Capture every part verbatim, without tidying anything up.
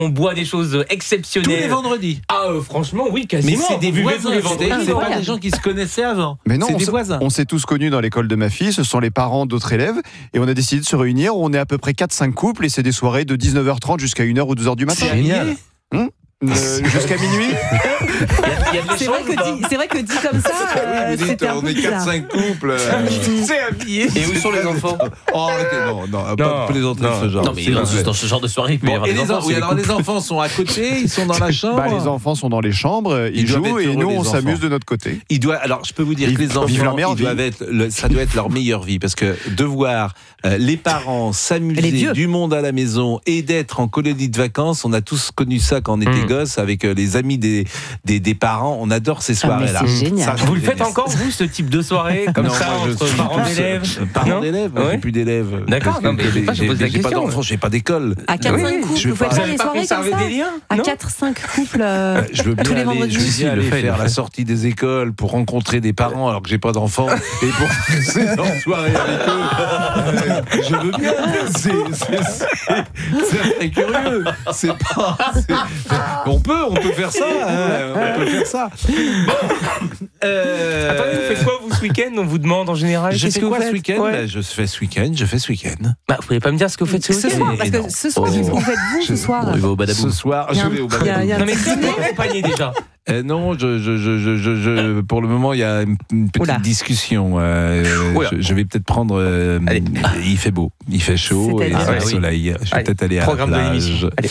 on boit des choses exceptionnelles. Tous les vendredis. Ah, euh, franchement, oui, quasiment. Mais c'est des Vous buvez voisins, tous les c'est vendredis. c'est pas des gens qui se connaissaient avant. Mais non, c'est on, des s- voisins. on s'est tous connus dans l'école de ma fille, ce sont les parents d'autres élèves, et on a décidé de se réunir. On est à peu près quatre cinq couples, et c'est des soirées de dix-neuf heures trente jusqu'à une heure ou deux heures du matin. C'est génial. Hum Euh, jusqu'à minuit. Il y a de C'est vrai, l'échange ou que pas dit, c'est vrai que dit comme ça, euh, Vous dites, c'était un on peu est bizarre. quatre cinq couples. C'est habillé. Et où sont les enfants? Oh, arrêtez, non, non, pas de plaisanterie de ce genre. Non, mais s'il vous dans, plaît. dans ce genre de soirée, il peut y Bon, avoir et des les, enfants. en- oui, c'est alors les les enfants sont à côté, ils sont dans la chambre. Bah, les enfants sont dans les chambres, ils, Ils doivent jouent, être et heureux, nous les on enfants. s'amuse de notre côté. Ils doivent, alors je peux vous dire Ils que les vivent enfants, leur meilleure ils doivent être, le- ça doit être leur meilleure vie, parce que de voir euh, les parents Les s'amuser vieux. du monde à la maison et d'être en colonie de vacances, on a tous connu ça quand on était Mm. gosses avec euh, les amis des, des, des parents, on adore ces Ah, mais soirées-là. c'est génial. Ça, Vous le c'est faites génial. encore, vous, ce type de soirée, comme Non, ça, moi, je entre suis parents plus, d'élèves euh, Parents Non d'élèves, Ouais. j'ai plus d'élèves. D'accord, Parce non, que mais j'ai- pas, je j'ai- pose la j'ai pas question. d'enfants, j'ai pas d'école. À quatre cinq Oui, couples, je vous faites pas- pas Vous avez les pas soirées comme conservé ça des liens À non quatre cinq couples euh, Euh, je veux bien tous les aller, vendredis. je veux bien Si, le aller fait, faire le la fait. sortie des écoles pour rencontrer des parents alors que j'ai pas d'enfants et pour passer en soirée avec eux. Euh, je veux bien. C'est, c'est, c'est, c'est très curieux. C'est pas. c'est- On peut, on peut faire ça. hein, on peut faire ça. Bon. Euh, Attendez, vous faites quoi, vous, ce week-end? On vous demande en général. Je Qu'est-ce fais que vous quoi ce faites week-end Ouais. Bah, Je fais ce week-end. Je fais ce week-end. Bah, vous pouvez pas me dire ce que vous faites ce Ce week-end? soir, parce Et non. que ce soir, Oh. qu'est-ce que vous faites vous ce soir Bon, il va au Badabou. Ce soir, Il y a je un- vais au il y a- il y a Badabou. Non, mais qui vous accompagnez déjà? Euh, non, je, je, je, je, je, je- pour le moment, il y a une, une petite Oula. discussion. Euh, Oula. je, je vais peut-être prendre. euh, Allez. Il fait beau, il fait chaud et il C'est-à-dire y a Ah, le oui. soleil. Je vais Allez, peut-être aller à la programme de plage. l'émission. Allez.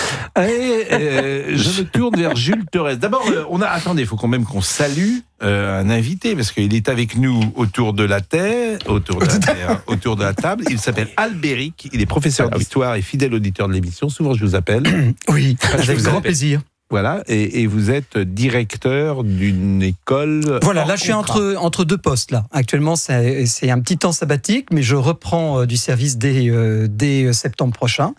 Allez, euh, je me tourne vers Jules Thorez. D'abord, euh, on a. Attendez, il faut quand même qu'on salue euh, un invité parce qu'il est avec nous autour de la terre, autour de la terre, autour de la table. Il s'appelle Albéric. Il est professeur d'histoire et fidèle auditeur de l'émission. Souvent, je vous appelle. Oui, je avec vous grand appelle. plaisir. Voilà, et, et vous êtes directeur d'une école. Voilà, hors là je suis contrat. entre, entre deux postes. Là. Actuellement, c'est c'est un petit temps sabbatique, mais je reprends euh, du service dès, euh, dès euh, septembre prochain.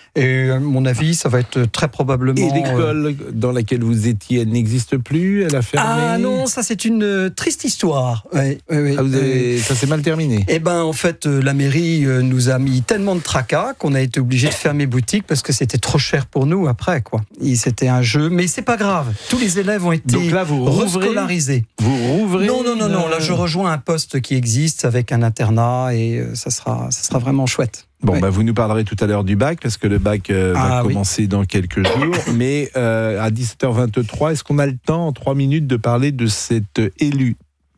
Et à mon avis, ça va être très probablement... Et euh, l'école dans laquelle vous étiez, elle n'existe plus, elle a fermé. Ah non, ça c'est une euh, triste histoire. Oui, oui, oui. Ah, vous avez- ça s'est mal terminé. Eh ben, en fait, euh, la mairie euh, nous a mis tellement de tracas qu'on a été obligé de fermer boutique parce que c'était trop cher pour nous après, quoi. Et c'était un jeu, mais c'est pas grave. Tous les élèves ont été Donc là, vous rouvrez, rescolarisés. vous rouvrez. Non, non, non, non. Là, euh, je rejoins un poste qui existe avec un internat et euh, ça sera, ça sera vraiment chouette. Bon, Ouais. bah, vous nous parlerez tout à l'heure du bac parce que le bac euh, va Ah, oui. commencer dans quelques jours. Mais euh, à dix-sept heures vingt-trois, est-ce qu'on a le temps en trois minutes de parler de cet élu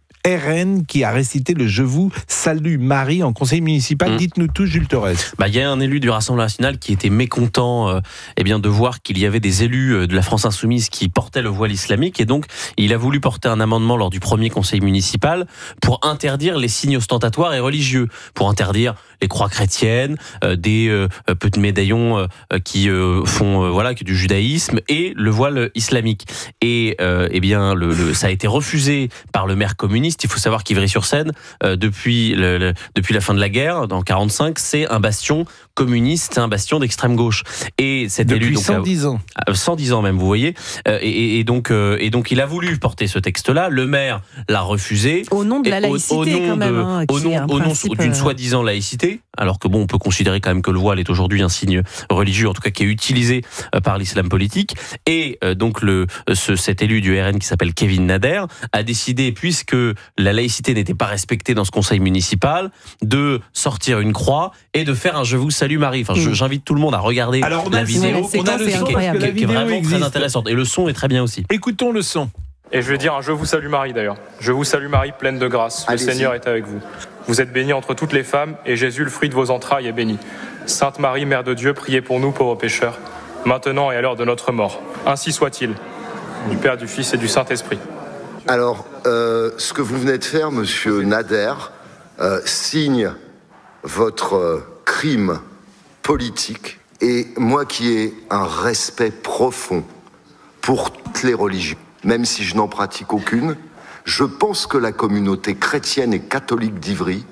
R N qui a récité le Je vous salue Marie en conseil municipal? Mmh. Dites-nous tout, Jules Thorez. Bah, il y a un élu du Rassemblement national qui était mécontent euh, eh bien, de voir qu'il y avait des élus euh, de la France insoumise qui portaient le voile islamique, et donc il a voulu porter un amendement lors du premier conseil municipal pour interdire les signes ostentatoires et religieux, pour interdire les croix chrétiennes, euh, des euh, petits médaillons euh, qui euh, font euh, voilà que du judaïsme, et le voile islamique. Et euh, eh bien le, le, ça a été refusé par le maire communiste. Il faut savoir qu'Ivry-sur-Seine, euh, depuis le, le, depuis la fin de la guerre, dans quarante-cinq, c'est un bastion communiste, c'est un bastion d'extrême gauche. Et cet Depuis élu, donc, cent dix ans. a- cent dix ans même, vous voyez. Euh, et, et donc, euh, et donc, il a voulu porter ce texte-là. Le maire l'a refusé. Au nom de la Et au- laïcité, au nom quand même. de- hein, au qui est nom, un au nom principe, d'une euh, soi-disant laïcité, alors que bon, on peut considérer quand même que le voile est aujourd'hui un signe religieux, en tout cas qui est utilisé euh, par l'islam politique. Et euh, donc le ce, cet élu du R N qui s'appelle Kevin Nader a décidé, puisque la laïcité n'était pas respectée dans ce conseil municipal, de sortir une croix et de faire un Je vous salue Marie. Enfin, je- Mm. j'invite tout le monde à regarder Alors, on a la le vidéo, son, on a la le séquence, son c'est qui est- incroyable. qui est La vidéo vraiment très existe. intéressante, et le son est très bien aussi. Écoutons le son. Et je vais dire un Je vous salue Marie d'ailleurs. Je vous salue Marie, pleine de grâce. Le Allez-y. Seigneur est avec vous. Vous êtes bénie entre toutes les femmes, et Jésus, le fruit de vos entrailles, est béni. Sainte Marie, Mère de Dieu, priez pour nous pauvres pécheurs, maintenant et à l'heure de notre mort. Ainsi soit-il. Du Père, du Fils et du Saint-Esprit. Alors, euh, ce que vous venez de faire, monsieur Nader, euh, signe votre euh, crime politique. Et moi qui ai un respect profond pour toutes les religions, même si je n'en pratique aucune, je pense que la communauté chrétienne et catholique d'Ivry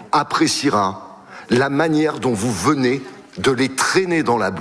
appréciera la manière dont vous venez de les traîner dans la boue.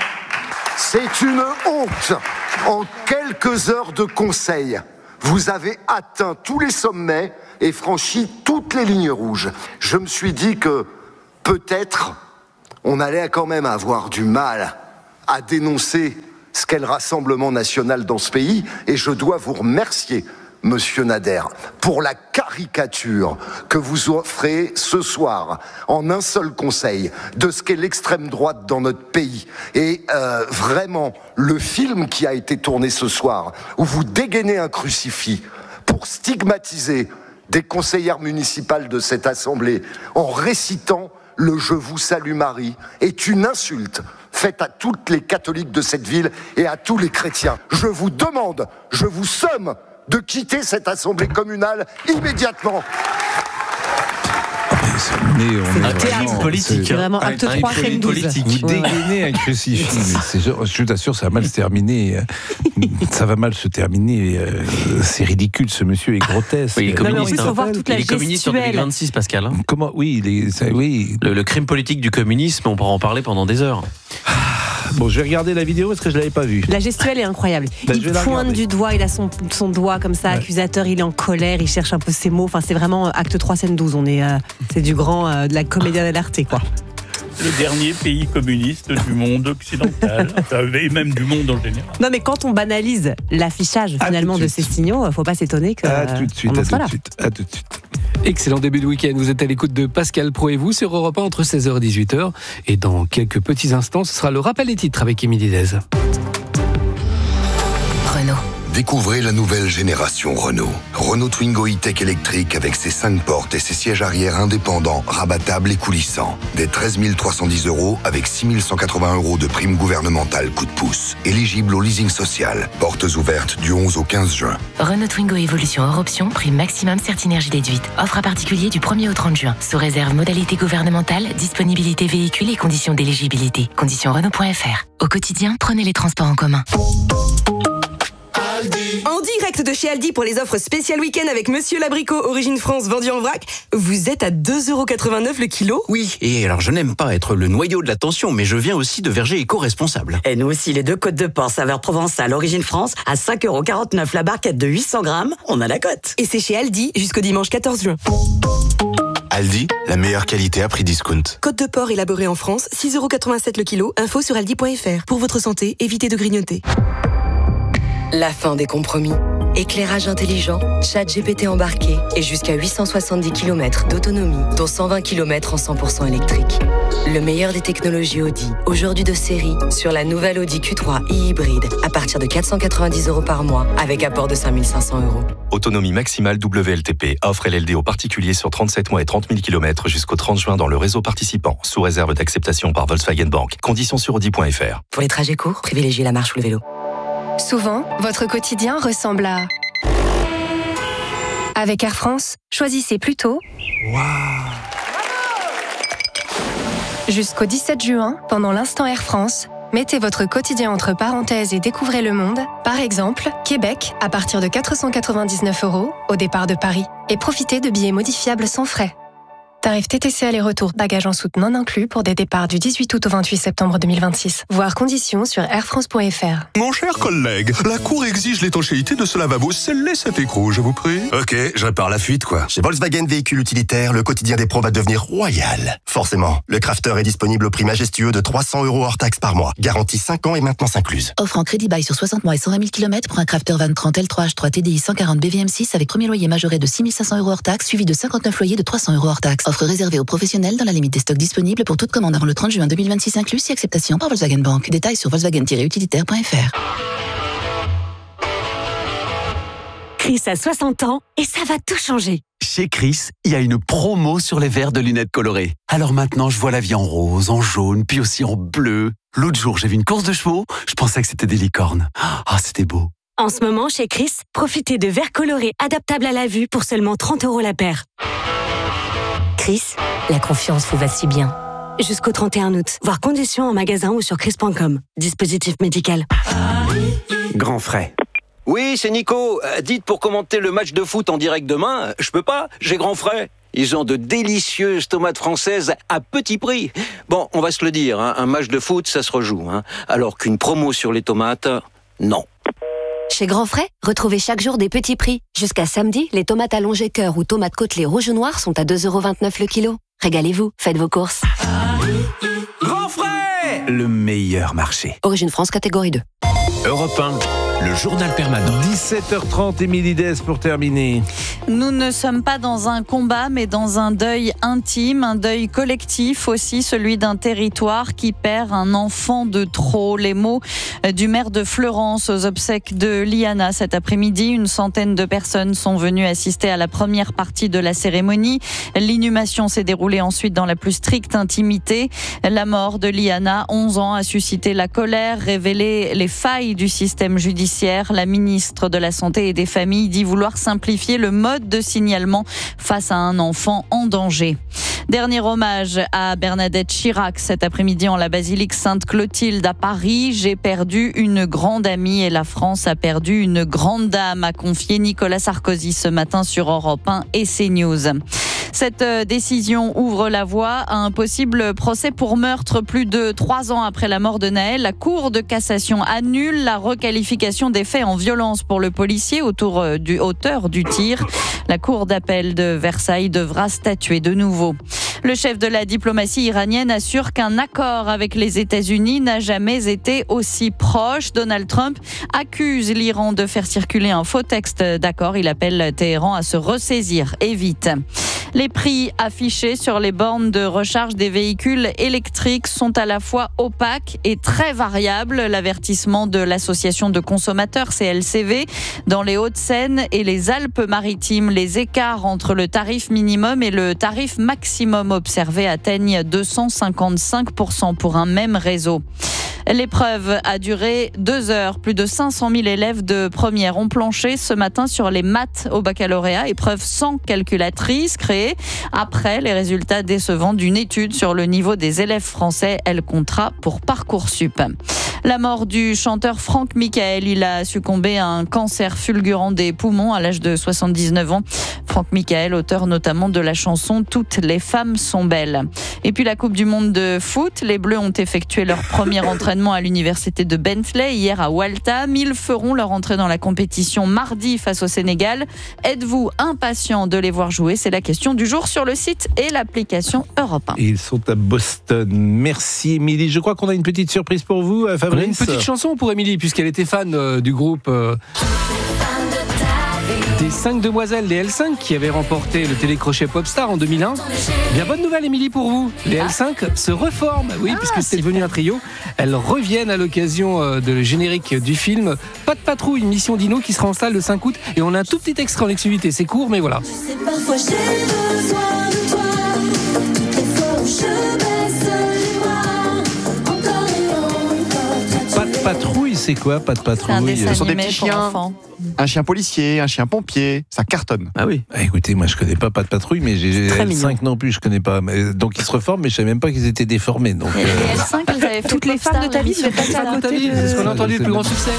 C'est une honte. En quelques heures de conseil, vous avez atteint tous les sommets et franchi toutes les lignes rouges. Je me suis dit que peut-être on allait quand même avoir du mal à dénoncer ce qu'est le Rassemblement national dans ce pays, et je dois vous remercier, Monsieur Nader, pour la caricature que vous offrez ce soir en un seul conseil de ce qu'est l'extrême droite dans notre pays. Et euh, vraiment, le film qui a été tourné ce soir, où vous dégainez un crucifix pour stigmatiser des conseillères municipales de cette assemblée en récitant le « Je vous salue Marie » est une insulte faite à toutes les catholiques de cette ville et à tous les chrétiens. Je vous demande, je vous somme de quitter cette assemblée communale immédiatement. Mais on Un est crime vraiment- politique. C'est vraiment Un- acte un trois, crime scène douze. politique. Vous Ouais, ouais. dégainez un crucifix. mais c'est sûr- je t'assure, ça va mal se terminer. Ça va mal se terminer. euh, C'est ridicule, ce monsieur est grotesque. Oui, il est Non, mais en communiste. plus, faut hein. voir toute la Il est communiste en gestuelle. deux mille vingt-six, Pascal. hein. Comment Oui, il est- ça- oui. Le, le crime politique du communisme, on pourra en parler pendant des heures. Bon, je vais regarder la vidéo parce que je l'avais pas vue. La gestuelle est incroyable. Bah, je il vais la pointe regarder. du doigt, il a son, son doigt comme ça, Ouais. accusateur, il est en colère, il cherche un peu ses mots. Enfin, c'est vraiment euh, acte trois, scène douze. On est, euh, c'est du grand, euh, de la comédia dell'arte, quoi. Les derniers pays communistes du monde occidental, euh, et même du monde en général. Non, mais quand on banalise l'affichage À finalement tout de de ces suite. signaux, faut pas s'étonner que. À tout de suite, on en à soit tout là. de suite, à tout de suite. Excellent début de week-end. Vous êtes à l'écoute de Pascal Pro et vous sur Europe un entre seize heures et dix-huit heures. Et dans quelques petits instants, ce sera le rappel des titres avec Émilie Dez. Renault. Découvrez la nouvelle génération Renault. Renault Twingo e-Tech électrique avec ses cinq portes et ses sièges arrière indépendants, rabattables et coulissants. Des treize mille trois cent dix euros avec six mille cent quatre-vingts euros de prime gouvernementale coup de pouce. Éligible au leasing social. Portes ouvertes du onze au quinze juin. Renault Twingo Évolution hors option, prime maximum Certinergie déduite. Offre à particulier du premier au trente juin. Sous réserve modalité gouvernementale, disponibilité véhicule et conditions d'éligibilité. Conditions Renault point F R. Au quotidien, prenez les transports en commun. En direct de chez Aldi pour les offres spéciales week-end avec Monsieur Labricot, origine France, vendu en vrac. Vous êtes à deux euros quatre-vingt-neuf le kilo. Oui, et alors je n'aime pas être le noyau de l'attention, mais je viens aussi de Verger éco-responsable. Et nous aussi, les deux côtes de porc saveur provençale, origine France, à cinq euros quarante-neuf la barquette de huit cents grammes, on a la cote. Et c'est chez Aldi jusqu'au dimanche quatorze juin. Aldi, la meilleure qualité à prix discount. Côte de porc élaborée en France, six euros quatre-vingt-sept le kilo. Info sur aldi point F R. Pour votre santé, évitez de grignoter. La fin des compromis. Éclairage intelligent, chat G P T embarqué et jusqu'à huit cent soixante-dix kilomètres d'autonomie, dont cent vingt kilomètres en cent pour cent électrique. Le meilleur des technologies Audi, aujourd'hui de série, sur la nouvelle Audi Q trois e-hybride, à partir de quatre cent quatre-vingt-dix euros par mois, avec apport de cinq mille cinq cents euros. Autonomie maximale W L T P. Offre L L D aux particuliers sur trente-sept mois et trente mille kilomètres jusqu'au trente juin dans le réseau participant, sous réserve d'acceptation par Volkswagen Bank. Conditions sur audi point F R. Pour les trajets courts, privilégiez la marche ou le vélo. Souvent, votre quotidien ressemble à... Avec Air France, choisissez plutôt... Jusqu'au dix-sept juin, pendant l'instant Air France, mettez votre quotidien entre parenthèses et découvrez le monde. Par exemple, Québec, à partir de quatre cent quatre-vingt-dix-neuf euros au départ de Paris. Et profitez de billets modifiables sans frais. Tarif T T C aller-retour, bagages en soute non inclus pour des départs du dix-huit août au vingt-huit septembre deux mille vingt-six. Voir conditions sur air france point F R. Mon cher collègue, la Cour exige l'étanchéité de ce lavabo. Scellez cet écrou, je vous prie. Ok, je répare la fuite, quoi. Chez Volkswagen Véhicules Utilitaires, le quotidien des pros va devenir royal. Forcément, le Crafter est disponible au prix majestueux de trois cents euros hors taxe par mois. Garantie cinq ans et maintenance incluse. Offre en crédit bail sur soixante mois et cent vingt mille kilomètres pour un Crafter vingt trente L trois H trois T D I cent quarante B V M six avec premier loyer majoré de six mille cinq cents euros hors taxe, suivi de cinquante-neuf loyers de trois cents euros hors taxe. Offre réservée aux professionnels dans la limite des stocks disponibles pour toute commande avant le trente juin deux mille vingt-six inclus, si acceptation par Volkswagen Bank. Détails sur volkswagen tiret utilitaire point F R. Chris a soixante ans et ça va tout changer. Chez Chris, il y a une promo sur les verres de lunettes colorées. Alors maintenant, je vois la vie en rose, en jaune, puis aussi en bleu. L'autre jour, j'ai vu une course de chevaux, je pensais que c'était des licornes. Ah, c'était beau. En ce moment, chez Chris, profitez de verres colorés adaptables à la vue pour seulement trente euros la paire. Chris, la confiance vous va si bien. Jusqu'au trente et un août. Voir conditions en magasin ou sur chris point com. Dispositif médical. Grand frais. Oui, c'est Nico. Euh, dites pour commenter le match de foot en direct demain, euh, je peux pas, j'ai grand frais. Ils ont de délicieuses tomates françaises à petit prix. Bon, on va se le dire, hein, un match de foot, ça se rejoue. Hein, alors qu'une promo sur les tomates, non. Chez Grand Frais, retrouvez chaque jour des petits prix. Jusqu'à samedi, les tomates allongées cœur ou tomates côtelées rouge ou noir sont à deux euros vingt-neuf le kilo. Régalez-vous, faites vos courses. Grand Grand frais, le meilleur marché. Origine France, catégorie deux. Europe un, le journal permanent. dix-sept heures trente, Émilie Dès pour terminer. Nous ne sommes pas dans un combat, mais dans un deuil intime, un deuil collectif aussi, celui d'un territoire qui perd un enfant de trop. Les mots du maire de Fleurance aux obsèques de Liana cet après-midi. Une centaine de personnes sont venues assister à la première partie de la cérémonie. L'inhumation s'est déroulée ensuite dans la plus stricte intimité. La mort de Liana, onze ans, a suscité la colère, révélé les failles du système judiciaire. La ministre de la Santé et des Familles dit vouloir simplifier le mode de signalement face à un enfant en danger. Dernier hommage à Bernadette Chirac cet après-midi en la basilique Sainte-Clotilde à Paris. J'ai perdu une grande amie et la France a perdu une grande dame, a confié Nicolas Sarkozy ce matin sur Europe un et CNews. Cette décision ouvre la voie à un possible procès pour meurtre plus de trois ans après la mort de Naël. La Cour de cassation annule la requalification des faits en violence pour le policier autour du auteur du tir. La Cour d'appel de Versailles devra statuer de nouveau. Le chef de la diplomatie iranienne assure qu'un accord avec les États-Unis n'a jamais été aussi proche. Donald Trump accuse l'Iran de faire circuler un faux texte d'accord. Il appelle Téhéran à se ressaisir et vite. Les prix affichés sur les bornes de recharge des véhicules électriques sont à la fois opaques et très variables. L'avertissement de l'association de consommateurs C L C V dans les Hauts-de-Seine et les Alpes-Maritimes. Les écarts entre le tarif minimum et le tarif maximum observé atteignent deux cent cinquante-cinq pour cent pour un même réseau. L'épreuve a duré deux heures. Plus de cinq cent mille élèves de première ont planché ce matin sur les maths au baccalauréat. Épreuve sans calculatrice créée après les résultats décevants d'une étude sur le niveau des élèves français. Elle comptera pour Parcoursup. La mort du chanteur Franck Michael. Il a succombé à un cancer fulgurant des poumons à l'âge de soixante-dix-neuf ans. Franck Michael, auteur notamment de la chanson « Toutes les femmes sont belles ». Et puis la Coupe du Monde de foot. Les Bleus ont effectué leur premier entraînement à l'université de Bentley hier à Waltham. Ils feront leur entrée dans la compétition mardi face au Sénégal. Êtes-vous impatient de les voir jouer ? C'est la question du jour sur le site et l'application Europe un. Ils sont à Boston. Merci Émilie. Je crois qu'on a une petite surprise pour vous, Fabrice. On a une petite chanson pour Émilie, puisqu'elle était fan euh, du groupe euh, des cinq demoiselles, les L cinq, qui avaient remporté le télécrochet Popstar en deux mille un. Bien, bonne nouvelle Émilie pour vous. Les L cinq se reforment, oui, ah, puisque c'était devenu un trio. Elles reviennent à l'occasion euh, de le générique du film Pas de patrouille, une mission Dino qui sera en salle le cinq août. Et on a un tout petit extrait en exclusivité. C'est court, mais voilà. Parfois j'ai besoin de toi, toutes les fois où je baisse les bras, encore et encore. Pas de patrouille, c'est quoi Pas de patrouille? Ce sont des petits chiens. Un chien policier, un chien pompier, ça cartonne. Ah oui. Ah, écoutez, moi je connais pas Pas de patrouille, mais j'ai L cinq non plus, je connais pas. Mais, donc ils se reforment, mais je savais même pas qu'ils étaient déformés. Donc, et euh... les L cinq, elles avaient fait toutes les femmes de ta vie, tu vas passer à côté de... C'est ce qu'on a entendu, le plus grand succès.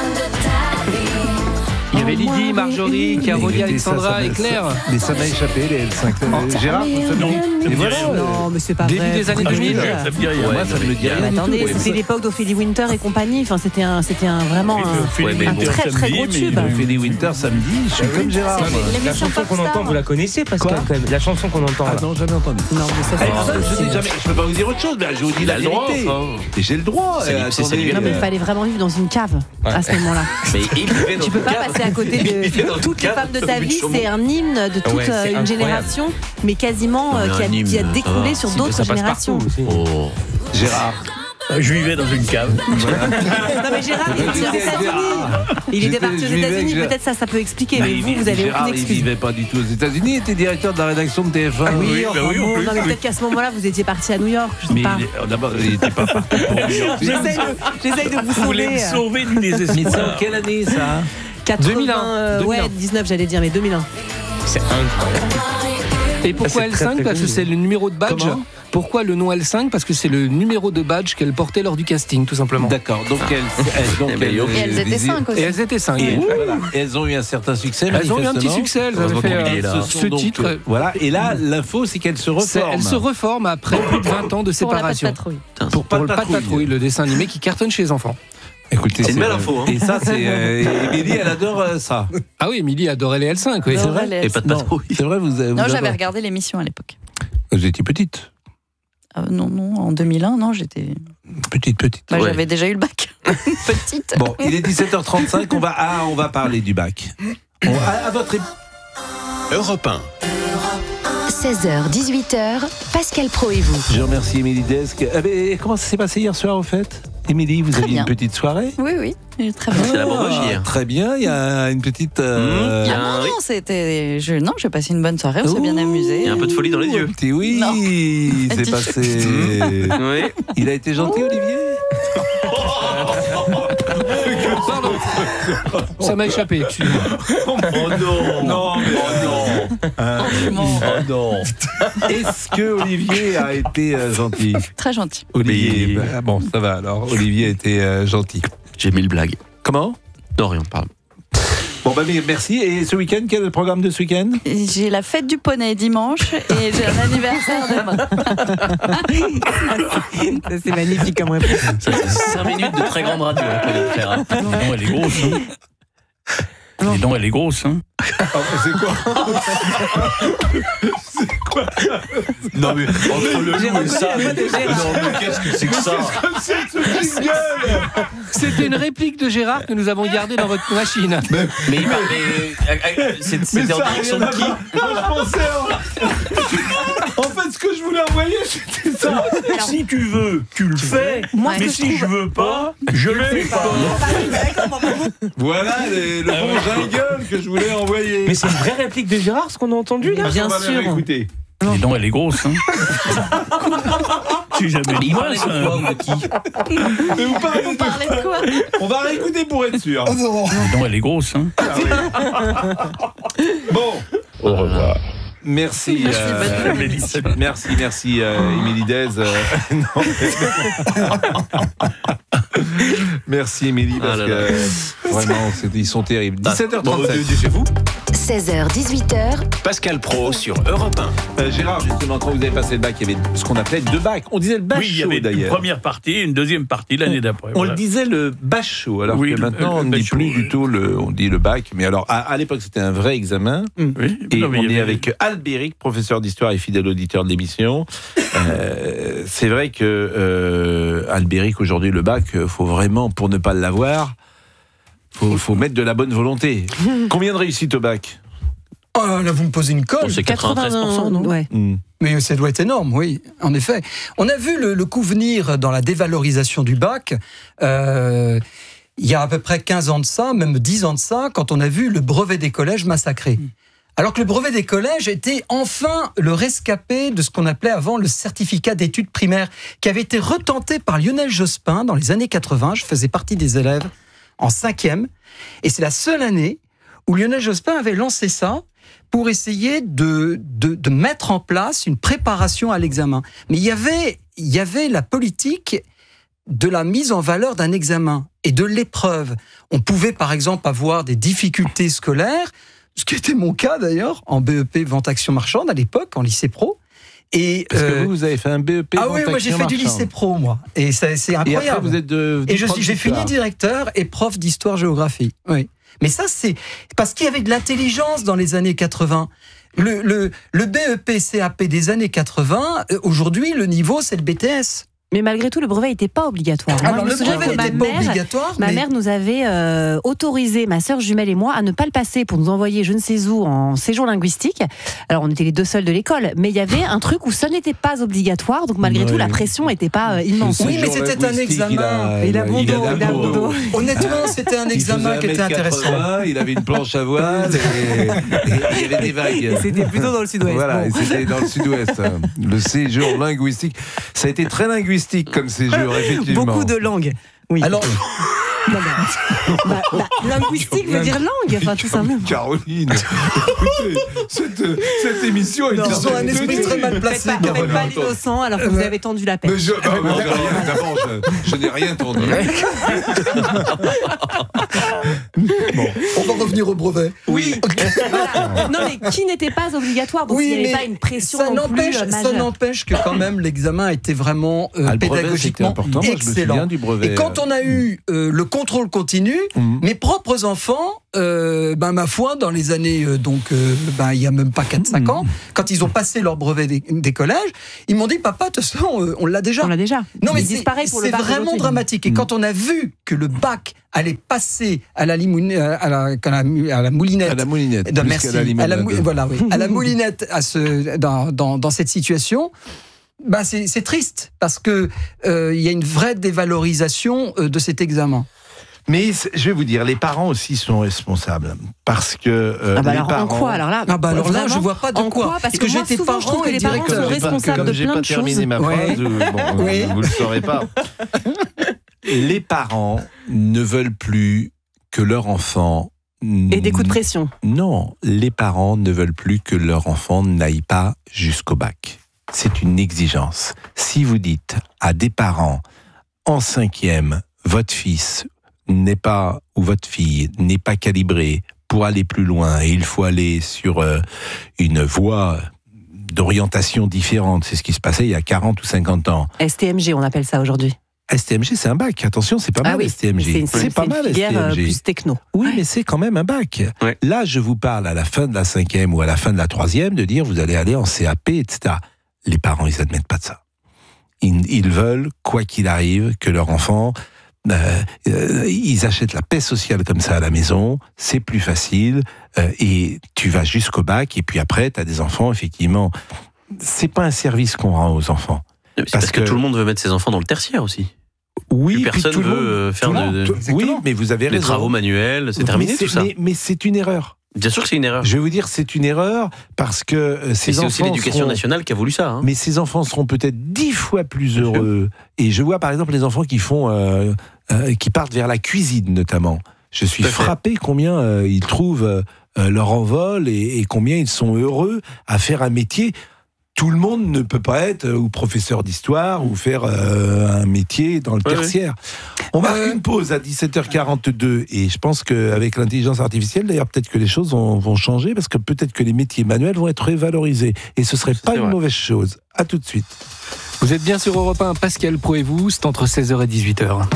Il y avait Lydie, Marjorie, Caroline, Alexandra et Claire. Mais ça m'a échappé, les L cinq. Oh, Gérard, non, et voilà. Non, mais c'est pas Début vrai. des années deux mille. Ça me dit rien. Moi, ça me dit rien. Attendez, c'était l'époque d'Ophélie Winter et compagnie. Enfin, c'était un, c'était un vraiment un, ouais, un très très gros tube. Ophélie Winter samedi, je suis comme Gérard. La chanson qu'on entend, vous la connaissez, Pascal, quand même. La chanson qu'on entend. Ah non, jamais entendu. Non, mais ça, je dis jamais. Je peux pas vous dire autre chose, mais je vous dis la vérité. J'ai le droit. Non, mais il fallait vraiment vivre dans une cave à ce moment-là. Mais il tu peux pas passer à côté de toutes les femmes de ta vie. C'est un hymne de toute ouais, une génération, mais quasiment non, mais qui, a, qui a découlé sur d'autres générations. Oh. Gérard. Je vivais dans une cave. Non mais Gérard, il était aux États-Unis. Il était parti aux États-Unis. Peut-être ça, ça peut expliquer. Mais vous, vous avez Gérard, aucune excuse. Il vivait pas du tout aux États-Unis. Il était directeur de la rédaction de T F un. Ah oui, bah oui, bon, non mais peut-être qu'à ce moment-là, vous étiez parti à New York. Je sais mais pas. D'abord, il n'était pas parti pour New York. J'essaye de vous sauver. Vous voulez me sauver du désespoir. Mais c'est en quelle année ça? deux mille un. Ouais, dix-neuf, j'allais dire, mais deux mille un. C'est incroyable. Et pourquoi L cinq? Parce que c'est le numéro de badge. Comment? Pourquoi le nom L cinq? Parce que c'est le numéro de badge qu'elle portait lors du casting, tout simplement. D'accord. Donc elles, elles, donc elles, et elles étaient cinq aussi. Et elles étaient cinq. Et, voilà. Et elles ont eu un certain succès. Elles ont eu un petit succès. Elles avaient fait euh, ce, ce donc, titre. Euh, voilà. Et là, l'info, c'est qu'elles se reforment. Elles se reforment après plus de vingt ans de séparation. Pour la Pas de patrouille. Pour, pour, pour le Pas de patrouille, le dessin animé qui cartonne chez les enfants. Écoutez, c'est une belle info. Hein. Et ça, c'est. Euh, Émilie, elle adore euh, ça. Ah oui, Émilie adorait les L cinq. Oui. C'est vrai. Et pas de patrouille. C'est vrai, vous. vous non, j'avais regardé l'émission à l'époque. Vous étiez petite. Euh, non, non, en deux mille un, non, j'étais... Petite, petite. Bah, Ouais. J'avais déjà eu le bac. Petite. Bon, il est dix-sept heures trente-cinq, on va, ah, on va parler du bac. On, à, à votre époque. Europe un. seize heures, dix-huit heures, Pascal Pro et vous. Je remercie Émilie Desque. Eh ben, comment ça s'est passé hier soir, au fait? Émilie, vous Très aviez bien. une petite soirée? Oui, oui, très bien. C'est la bomboche hier. Très bien, il y a une petite... euh, Il y a Ah un- non, non, c'était... Je... Non, j'ai passé une bonne soirée, on s'est bien amusé. Il y a un peu de folie dans les yeux. Un petit oui, Non. c'est Petit- passé. Oui. Il a été gentil, Olivier? Pardon. Ça m'a échappé. Tu- Oh non. Non, mais oh non. Franchement. Oh non. Est-ce que Olivier a été euh, gentil? Très gentil. Olivier, Mais- bah, bon, ça va alors. Olivier a été euh, gentil. J'ai mille blagues. Comment? Non, rien, pardon. Bon, bah, mais merci. Et ce week-end, quel est le programme de ce week-end? J'ai la fête du poney dimanche et j'ai un anniversaire demain. Ça, c'est magnifique comme réponse. Ça, c'est cinq minutes de très grande radio hein, qu'on vient de faire. hein. Non, elle est grosse. Hein. Dis donc, elle est grosse. Hein. Ah, c'est quoi? C'est quoi? Non, mais entre le J'ai loup et ça. reconnu la voix de Gérard. Non, mais qu'est-ce que c'est que ça? C'est ce jingle. C'était une réplique de Gérard que nous avons gardée dans votre machine. Mais, Mais il parlait. C'est- C'était en ça a direction rien de à qui? voir. Moi, je pensais en... en fait, ce que je voulais envoyer, c'était ça. Si tu veux, tu le fais. Moi, ce mais que je si je trouve- veux pas, je le fais pas. Voilà les- le bon jingle que je voulais envoyer. Mais c'est une vraie réplique de Gérard, ce qu'on a entendu là. Bien On va sûr. l'écouter. Dis donc, elle est grosse. Hein. J'ai jamais dit Il ça. parlait de quoi ou de qui? Mais vous parlez Vous de parlez de quoi? On va réécouter pour être sûr. Dis donc, elle est grosse. Hein. Bon, Au revoir. merci. Merci, euh, bonne journée. Mélissa. Merci, merci, euh, Émilie Dez. euh, non, mais- merci, Émilie, parce Ah là que là. euh, vraiment, c'est- ils sont terribles. dix-sept heures trente-sept. chez vous. seize heures, dix-huit heures, Pascal Pro sur Europe un. Euh, Gérard, justement, quand vous avez passé le bac, il y avait ce qu'on appelait deux bacs. On disait le bac Oui, il y chaud, avait une d'ailleurs. première partie et une deuxième partie l'année d'après. On voilà. le disait le bac chaud, alors Oui, que le- maintenant le on ne bac dit chaud, plus oui. du tout le, on dit le bac. Mais alors à, à l'époque c'était un vrai examen. Oui, Et non, mais on il y est avait- avec Albéric, professeur d'histoire et fidèle auditeur de l'émission. Euh, c'est vrai que euh, Albéric, aujourd'hui le bac, euh, faut vraiment, pour ne pas l'avoir, faut, faut mettre de la bonne volonté. Combien de réussites au bac? Oh, là, vous me posez une colle. Bon, c'est quatre-vingt-treize pour cent, non? Ouais. Hmm. Mais ça doit être énorme, oui, en effet. On a vu le, le coup venir dans la dévalorisation du bac. Euh, il y a à peu près quinze ans de ça, même dix ans de ça, quand on a vu le brevet des collèges massacré. Alors que le brevet des collèges était enfin le rescapé de ce qu'on appelait avant le certificat d'études primaires, qui avait été retenté par Lionel Jospin dans les années quatre-vingts. Je faisais partie des élèves en cinquième. Et c'est la seule année où Lionel Jospin avait lancé ça pour essayer de, de, de mettre en place une préparation à l'examen. Mais il y avait, il y avait la politique de la mise en valeur d'un examen et de l'épreuve. On pouvait par exemple avoir des difficultés scolaires, ce qui était mon cas d'ailleurs, en B E P Vente Action Marchande à l'époque, en lycée pro. Et Parce que euh, vous, vous avez fait un B E P. ah oui, moi j'ai fait du lycée pro, moi. Et ça, c'est Et incroyable. après vous êtes de. Et je prof suis, j'ai fini d'histoire. directeur et prof d'histoire-géographie. Oui. Mais ça, c'est parce qu'il y avait de l'intelligence dans les années quatre-vingts. Le, le, le B E P C A P des années quatre-vingts, euh, aujourd'hui, le niveau, c'est le B T S. Mais malgré tout, le brevet n'était pas obligatoire. Alors, Moi, je me le souviens brevet que ma n'était pas mère- obligatoire, Ma mais- mère nous avait euh, autorisé, ma sœur jumelle et moi, à ne pas le passer pour nous envoyer je ne sais où en séjour linguistique. Alors, on était les deux seuls de l'école, mais il y avait un truc où ça n'était pas obligatoire, donc malgré Ouais. tout, la pression n'était pas euh, immense. Oui, mais c'était un examen. Il a bon dos, il a bon dos. Honnêtement, c'était un Il examen faisait qui était un mètre intéressant. quatre-vingts, il avait une planche à voile et, et il y avait des vagues. Et c'était plutôt dans le sud-ouest. Voilà, Bon. et c'était dans le sud-ouest. hein. Le séjour linguistique. Ça a été très linguistique comme séjour, effectivement. Beaucoup de langues. Oui. Alors, Non, mais- bah, bah, linguistique veut dire langue, enfin tout simplement. Caroline, écoutez, cette, cette émission est Non, ils ont un esprit très mal placé. Faites pas, faites Caroline. pas l'innocent alors que vous avez tendu la Mais perche. je, ah, moi, j'ai rien, d'abord, je, je n'ai rien tendu. on va revenir au brevet. Oui. Voilà. Non mais qui n'était pas obligatoire, donc il n'y avait pas une pression ça non plus n'empêche, euh, ça majeure. n'empêche que quand même l'examen était vraiment euh, Ah, le brevet, pédagogiquement c'était important. Moi, je me excellent. souviens du brevet. Et quand on a eu euh, le contrôle continu, Mhm. mes propres enfants euh, ben, ma foi, dans les années, euh, donc, euh, ben, il y a même pas quatre cinq ans, quand ils ont passé leur brevet des, des collèges, ils m'ont dit, papa, de toute façon, euh, on l'a déjà. On l'a déjà. Non, mais Il c'est, disparaît pour le c'est bac vraiment aujourd'hui. dramatique. Et quand on a vu que le bac allait passer à la, limoune, à la, à la, à la moulinette. À la moulinette. De, plus merci. qu'à la À la, limonade. mou- voilà, oui. À la moulinette, à ce, dans, dans, dans cette situation. Bah c'est, c'est triste parce que euh, il y a une vraie dévalorisation euh, de cet examen. Mais c'est- je vais vous dire, les parents aussi sont responsables. Parce que euh, Ah bah les alors, parents... en quoi alors là Ah bah alors là, vraiment, je vois pas de en quoi. Parce Et que, que moi, j'étais souvent, je trouve parent que et les parents directeur. sont J'ai pas- responsables comme de j'ai plein pas de choses. terminé ma Ouais. phrase, euh, bon, Oui. vous le saurez pas. Les parents ne veulent plus que leur enfant... Et des coups de pression. Non, les parents ne veulent plus que leur enfant n'aille pas jusqu'au bac. C'est une exigence. Si vous dites à des parents, en cinquième, votre fils n'est pas, ou votre fille n'est pas calibré pour aller plus loin, et il faut aller sur euh, une voie d'orientation différente, c'est ce qui se passait il y a quarante ou cinquante ans. S T M G, on appelle ça aujourd'hui. S T M G, c'est un bac. Attention, c'est pas Ah mal, oui, S T M G. c'est une- c'est pas une mal, filière, euh, S T M G. plus techno. Oui, mais c'est quand même un bac. Ouais. Là, je vous parle à la fin de la cinquième ou à la fin de la troisième de dire vous allez aller en C A P, et cetera. Les parents, ils admettent pas de ça. Ils, ils veulent, quoi qu'il arrive, que leur enfant, euh, euh, ils achètent la paix sociale comme ça à la maison, c'est plus facile, euh, et tu vas jusqu'au bac, et puis après, tu as des enfants, effectivement. C'est pas un service qu'on rend aux enfants. C'est parce, parce que, que tout le monde veut mettre ses enfants dans le tertiaire aussi. Oui, Plus personne tout le monde, veut faire tout le de, monde, de- tout- oui, mais vous avez les raison. travaux manuels, c'est Mais terminé c'est- tout ça. Mais, mais c'est une erreur. Bien sûr que c'est une erreur. Je vais vous dire, c'est une erreur parce que euh, Et ces c'est enfants aussi l'éducation seront- nationale qui a voulu ça. hein. Mais ces enfants seront peut-être dix fois plus heureux. Et je vois par exemple les enfants qui font, euh, euh, qui partent vers la cuisine notamment. Je suis Tout à fait. frappé combien euh, ils trouvent euh, leur envol et, et combien ils sont heureux à faire un métier. Tout le monde ne peut pas être euh, ou professeur d'histoire ou faire euh, un métier dans le Ouais, tertiaire. On marque une pause à dix-sept heures quarante-deux et je pense qu'avec l'intelligence artificielle, d'ailleurs, peut-être que les choses vont, vont changer parce que peut-être que les métiers manuels vont être révalorisés et ce serait pas c'est une vrai. mauvaise chose. À tout de suite. Vous êtes bien sur Europe un, Pascal Pro et vous, c'est entre seize heures et dix-huit heures.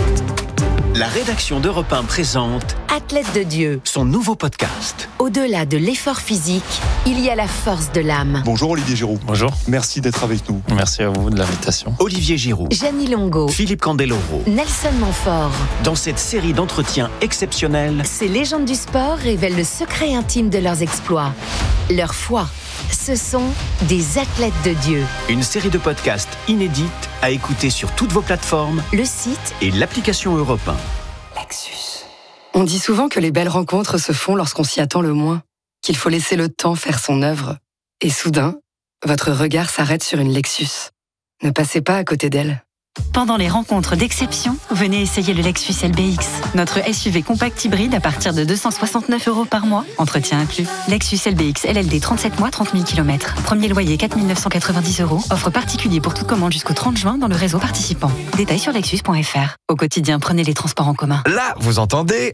La rédaction d'Europe un présente Athlète de Dieu. son nouveau podcast. Au-delà de l'effort physique, il y a la force de l'âme. Bonjour Olivier Giroud. Bonjour. Merci d'être avec nous. Merci à vous de l'invitation. Olivier Giroud, Gianni Longo, Philippe Candeloro. Nelson Montfort. Dans cette série d'entretiens exceptionnels, Ces légendes du sport révèlent le secret intime de leurs exploits, leur foi. Ce sont des athlètes de Dieu. une série de podcasts inédites à écouter sur toutes vos plateformes Le site et l'application Europe un. Lexus. On dit souvent que les belles rencontres se font lorsqu'on s'y attend le moins, qu'il faut laisser le temps faire son œuvre. Et soudain, votre regard s'arrête sur une Lexus. Ne passez pas à côté d'elle. Pendant les rencontres d'exception, venez essayer le Lexus L B X. Notre S U V compact hybride à partir de deux cent soixante-neuf euros par mois, entretien inclus. Lexus L B X L L D trente-sept mois, trente mille kilomètres. Premier loyer quatre mille neuf cent quatre-vingt-dix euros. Offre particulier pour toute commande jusqu'au trente juin dans le réseau participant. Détails sur lexus point f r. Au quotidien, prenez les transports en commun. Là, vous entendez?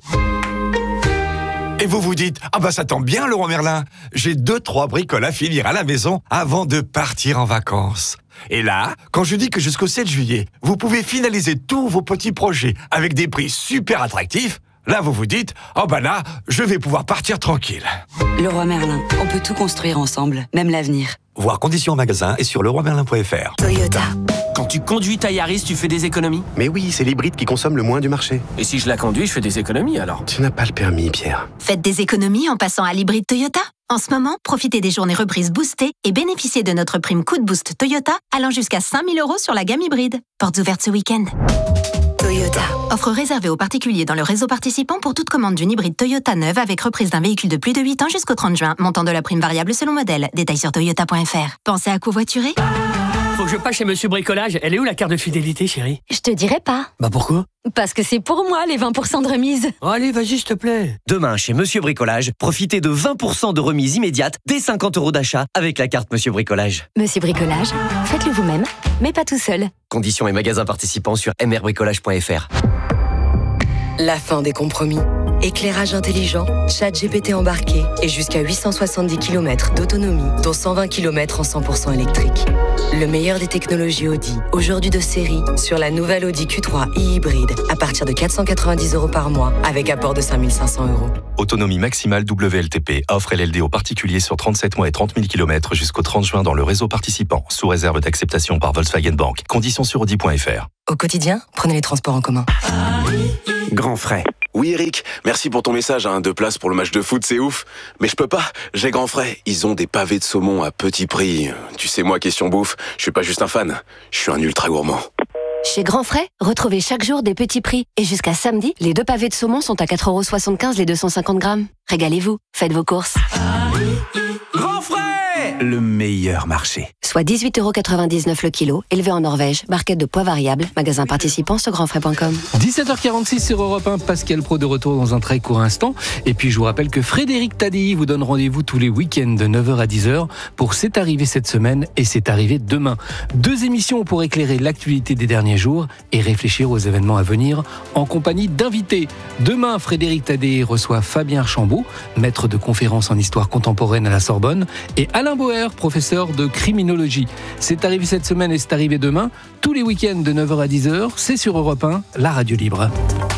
Et vous vous dites, ah bah ça tombe bien Laurent Merlin, j'ai deux, trois bricoles à finir à la maison avant de partir en vacances. Et là, quand je dis que jusqu'au sept juillet, vous pouvez finaliser tous vos petits projets avec des prix super attractifs, là vous vous dites, oh bah là, je vais pouvoir partir tranquille. Leroy Merlin, on peut tout construire ensemble, même l'avenir. Voir conditions en magasin et sur leroy merlin point f r. Toyota. Quand tu conduis ta Yaris, tu fais des économies? Mais oui, c'est l'hybride qui consomme le moins du marché. Et si je la conduis, je fais des économies alors? Tu n'as pas le permis, Pierre. Faites des économies en passant à l'hybride Toyota. En ce moment, profitez des journées reprises boostées et bénéficiez de notre prime coup de boost Toyota allant jusqu'à cinq mille euros sur la gamme hybride. Portes ouvertes ce week-end. Toyota. Offre réservée aux particuliers dans le réseau participant pour toute commande d'une hybride Toyota neuve avec reprise d'un véhicule de plus de huit ans jusqu'au trente juin. Montant de la prime variable selon modèle. Détails sur toyota point f r. Pensez à covoiturer? Faut que je passe chez Monsieur Bricolage. Elle est où la carte de fidélité, chérie? Je te dirai pas. Bah pourquoi? Parce que c'est pour moi les vingt pour cent de remise. Oh, allez, vas-y, s'il te plaît. Demain, chez Monsieur Bricolage, profitez de vingt pour cent de remise immédiate dès cinquante euros d'achat avec la carte Monsieur Bricolage. Monsieur Bricolage, faites-le vous-même, mais pas tout seul. Conditions et magasins participants sur m r bricolage point f r. La fin des compromis. éclairage intelligent, chat G P T embarqué et jusqu'à huit cent soixante-dix kilomètres d'autonomie, dont cent vingt kilomètres en cent pour cent électrique. Le meilleur des technologies Audi, aujourd'hui de série, sur la nouvelle Audi Q trois e-hybride, à partir de quatre cent quatre-vingt-dix euros par mois, avec apport de cinq mille cinq cents euros. Autonomie maximale W L T P. Offre L L D aux particuliers sur trente-sept mois et trente mille kilomètres jusqu'au trente juin dans le réseau participant, sous réserve d'acceptation par Volkswagen Bank. Conditions sur audi point f r. Au quotidien, prenez les transports en commun. Grand frais. Oui Eric, merci pour ton message, hein. Deux places pour le match de foot, c'est ouf. Mais je peux pas, j'ai grand frais. Ils ont des pavés de saumon à petit prix. Tu sais moi, question bouffe, je suis pas juste un fan, je suis un ultra gourmand. Chez Grand Frais, retrouvez chaque jour des petits prix. Et jusqu'à samedi, les deux pavés de saumon sont à quatre euros soixante-quinze les deux cent cinquante grammes. Régalez-vous, faites vos courses. Grand frais, le meilleur marché. Soit dix-huit euros quatre-vingt-dix-neuf le kilo, élevé en Norvège, barquette de poids variable, magasin participant sur grand frais point com. dix-sept heures quarante-six sur Europe un, Pascal Praud de retour dans un très court instant. Et puis je vous rappelle que Frédéric Tadei vous donne rendez-vous tous les week-ends de neuf heures à dix heures pour C'est arrivé cette semaine et C'est arrivé demain. Deux émissions pour éclairer l'actualité des derniers jours et réfléchir aux événements à venir en compagnie d'invités. Demain, Frédéric Tadei reçoit Fabien Archambault, maître de conférences en histoire contemporaine à la Sorbonne, et Alain Boer, professeur de criminologie. C'est arrivé cette semaine et c'est arrivé demain. Tous les week-ends de neuf heures à dix heures, c'est sur Europe un, la radio libre.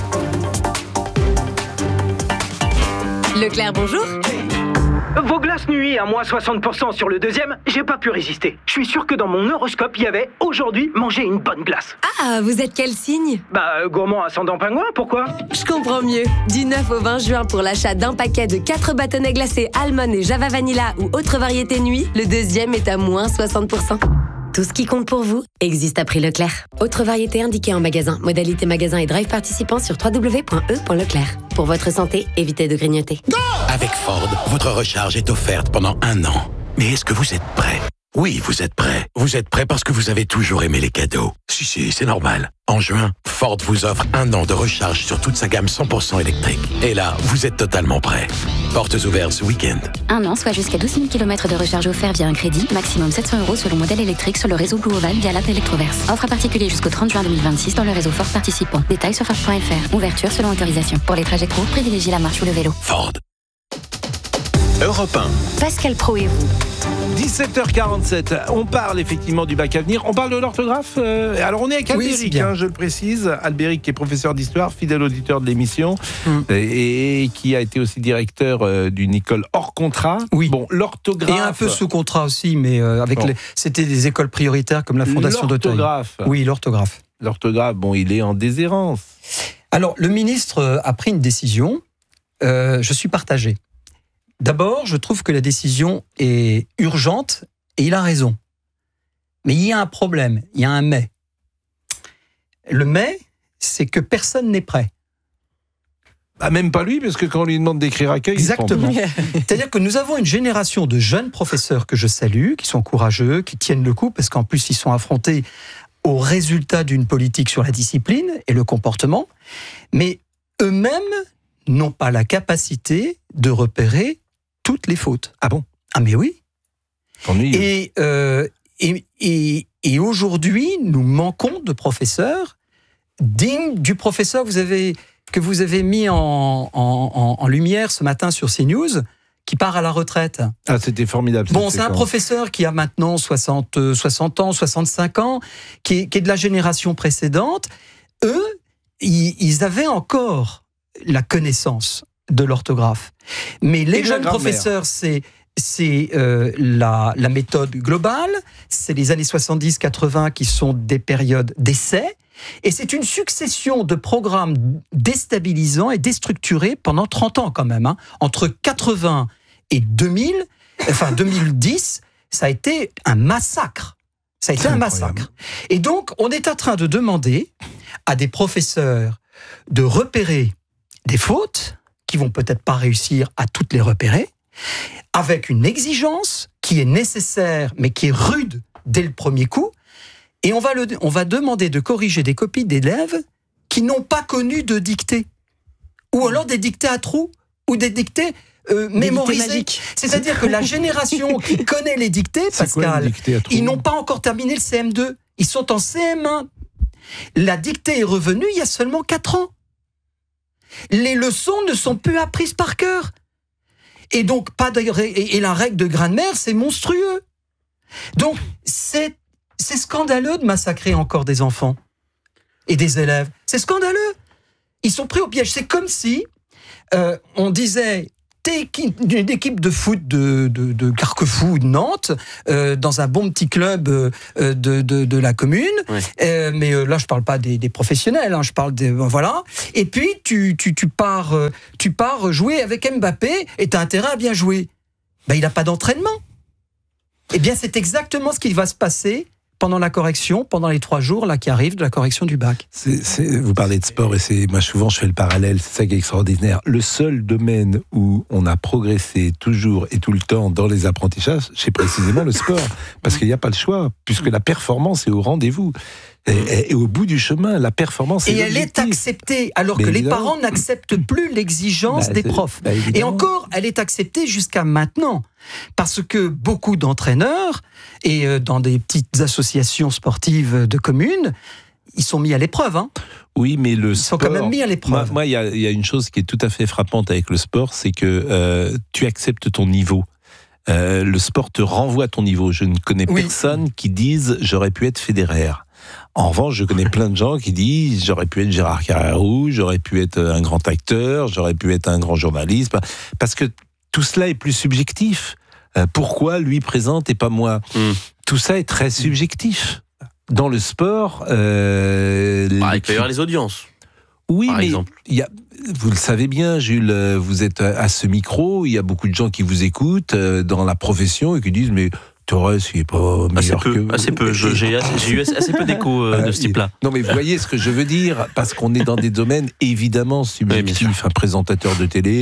Leclerc, bonjour. Vos glaces nuit à moins soixante pour cent sur le deuxième, j'ai pas pu résister. Je suis sûr que dans mon horoscope, il y avait aujourd'hui manger une bonne glace. Ah, vous êtes quel signe? Bah, euh, gourmand ascendant pingouin, pourquoi? Je comprends mieux. Du neuf au vingt juin, pour l'achat d'un paquet de quatre bâtonnets glacés Almond et Java Vanilla ou autre variété nuit, le deuxième est à moins soixante pour cent. Tout ce qui compte pour vous existe à prix Leclerc. Autre variété indiquée en magasin. Modalité magasin et drive participant sur w w w point e point leclerc. Pour votre santé, évitez de grignoter. Avec Ford, votre recharge est offerte pendant un an. Mais est-ce que vous êtes prêt? Oui, vous êtes prêt. Vous êtes prêt parce que vous avez toujours aimé les cadeaux. Si, si, c'est normal. En juin, Ford vous offre un an de recharge sur toute sa gamme cent pour cent électrique. Et là, vous êtes totalement prêt. Portes ouvertes ce week-end. Un an, soit jusqu'à douze mille kilomètres de recharge offert via un crédit, maximum sept cents euros selon modèle électrique sur le réseau Blue Oval via l'app Electroverse. Offre à particulier jusqu'au trente juin deux mille vingt-six dans le réseau Ford participant. Détails sur Ford point f r. Ouverture selon autorisation. Pour les trajets courts, privilégiez la marche ou le vélo. Ford. Europe un. Pascal Praud et vous. dix-sept heures quarante-sept, on parle effectivement du bac à venir. On parle de l'orthographe. Euh, alors on est avec Oui, Albéric, c'est bien. hein, je le précise. Albéric qui est professeur d'histoire, fidèle auditeur de l'émission, Mm. et, et qui a été aussi directeur euh, d'une école hors contrat. Oui. Bon, l'orthographe. Et un peu sous contrat aussi, mais euh, avec Bon. les, c'était des écoles prioritaires comme la Fondation d'Auteuil. L'orthographe. Oui, l'orthographe. L'orthographe, bon, il est en déshérence. Alors, le ministre euh, a pris une décision. Euh, je suis partagé. D'abord, je trouve que la décision est urgente et il a raison. Mais il y a un problème, il y a un mais. Le mais, c'est que personne n'est prêt. Ah, même pas lui, parce que quand on lui demande d'écrire accueil, il se trompe. Exactement. C'est-à-dire que nous avons une génération de jeunes professeurs que je salue, qui sont courageux, qui tiennent le coup, parce qu'en plus, ils sont affrontés aux résultats d'une politique sur la discipline et le comportement, mais eux-mêmes n'ont pas la capacité de repérer toutes les fautes. Ah bon? Ah mais oui. Ennuyeux. Et, euh, et, et, et aujourd'hui, nous manquons de professeurs dignes du professeur que vous avez, que vous avez mis en, en, en, en lumière ce matin sur CNews, qui part à la retraite. Ah, c'était formidable. Bon, c'est un professeur qui a maintenant soixante, soixante ans, soixante-cinq ans, qui est, qui est de la génération précédente. Eux, ils, ils avaient encore la connaissance de l'orthographe. Mais les Et de la jeunes grammaire. professeurs, c'est c'est euh, la, la méthode globale, c'est les années soixante-dix quatre-vingts qui sont des périodes d'essai, et c'est une succession de programmes déstabilisants et déstructurés pendant trente ans quand même. Hein. Entre quatre-vingts et deux mille, enfin deux mille dix, ça a été un massacre. Ça a été un massacre. Et donc, on est en train de demander à des professeurs de repérer des fautes qui vont peut-être pas réussir à toutes les repérer, avec une exigence qui est nécessaire, mais qui est rude dès le premier coup. Et on va, le, on va demander de corriger des copies d'élèves qui n'ont pas connu de dictée. Ou alors des dictées à trous, ou des dictées euh, mémorisées. C'est-à-dire que la génération qui connaît les dictées, Pascal, ils n'ont pas encore terminé le C M deux. Ils sont en C M un. La dictée est revenue il y a seulement quatre ans. les leçons ne sont plus apprises par cœur. Et donc, pas de, et, et la règle de grain de mer, c'est monstrueux. Donc, c'est, c'est scandaleux de massacrer encore des enfants et des élèves. C'est scandaleux. Ils sont pris au piège. C'est comme si euh, on disait... une équipe de foot de, de, de Carquefou ou de Nantes, euh, dans un bon petit club euh, de, de, de la commune. Ouais. Euh, mais euh, là, je ne parle pas des, des professionnels, hein, je parle des... Voilà. Et puis, tu, tu, tu, pars, euh, tu pars jouer avec Mbappé et tu as intérêt à bien jouer. Ben, il n'a pas d'entraînement. Eh bien, c'est exactement ce qui va se passer pendant la correction, pendant les trois jours là qui arrivent de la correction du bac. C'est, c'est, vous parlez de sport et c'est, moi souvent je fais le parallèle, c'est ça qui est extraordinaire. Le seul domaine où on a progressé toujours et tout le temps dans les apprentissages, c'est précisément le sport. Parce qu'il n'y a pas le choix, puisque la performance est au rendez-vous. Et, et, et au bout du chemin, la performance est Et elle est acceptée, alors mais que les parents n'acceptent plus l'exigence bah, des profs. Bah, et encore, elle est acceptée jusqu'à maintenant. Parce que beaucoup d'entraîneurs, et dans des petites associations sportives de communes, ils sont mis à l'épreuve. Hein. Oui, mais le ils sport... sont quand même mis à l'épreuve. Moi, il y, y a une chose qui est tout à fait frappante avec le sport, c'est que euh, tu acceptes ton niveau. Euh, le sport te renvoie à ton niveau. Je ne connais oui. personne qui dise « j'aurais pu être Federer ». En revanche, je connais plein de gens qui disent « j'aurais pu être Gérard Carrérou, j'aurais pu être un grand acteur, j'aurais pu être un grand journaliste ». Parce que tout cela est plus subjectif. Euh, pourquoi lui présente et pas moi ? mmh. Tout ça est très subjectif. Dans le sport... Euh, bah, il peut y avoir les audiences. Oui, par mais exemple. Y a, vous le savez bien, Jules, vous êtes à ce micro, il y a beaucoup de gens qui vous écoutent euh, dans la profession et qui disent « mais Torres, il n'est pas meilleur assez peu, que... » Assez peu, je, j'ai, j'ai eu assez peu d'écho euh, de ce type-là. Non, mais vous voyez ce que je veux dire, parce qu'on est dans des domaines évidemment subjectifs. Un présentateur de télé,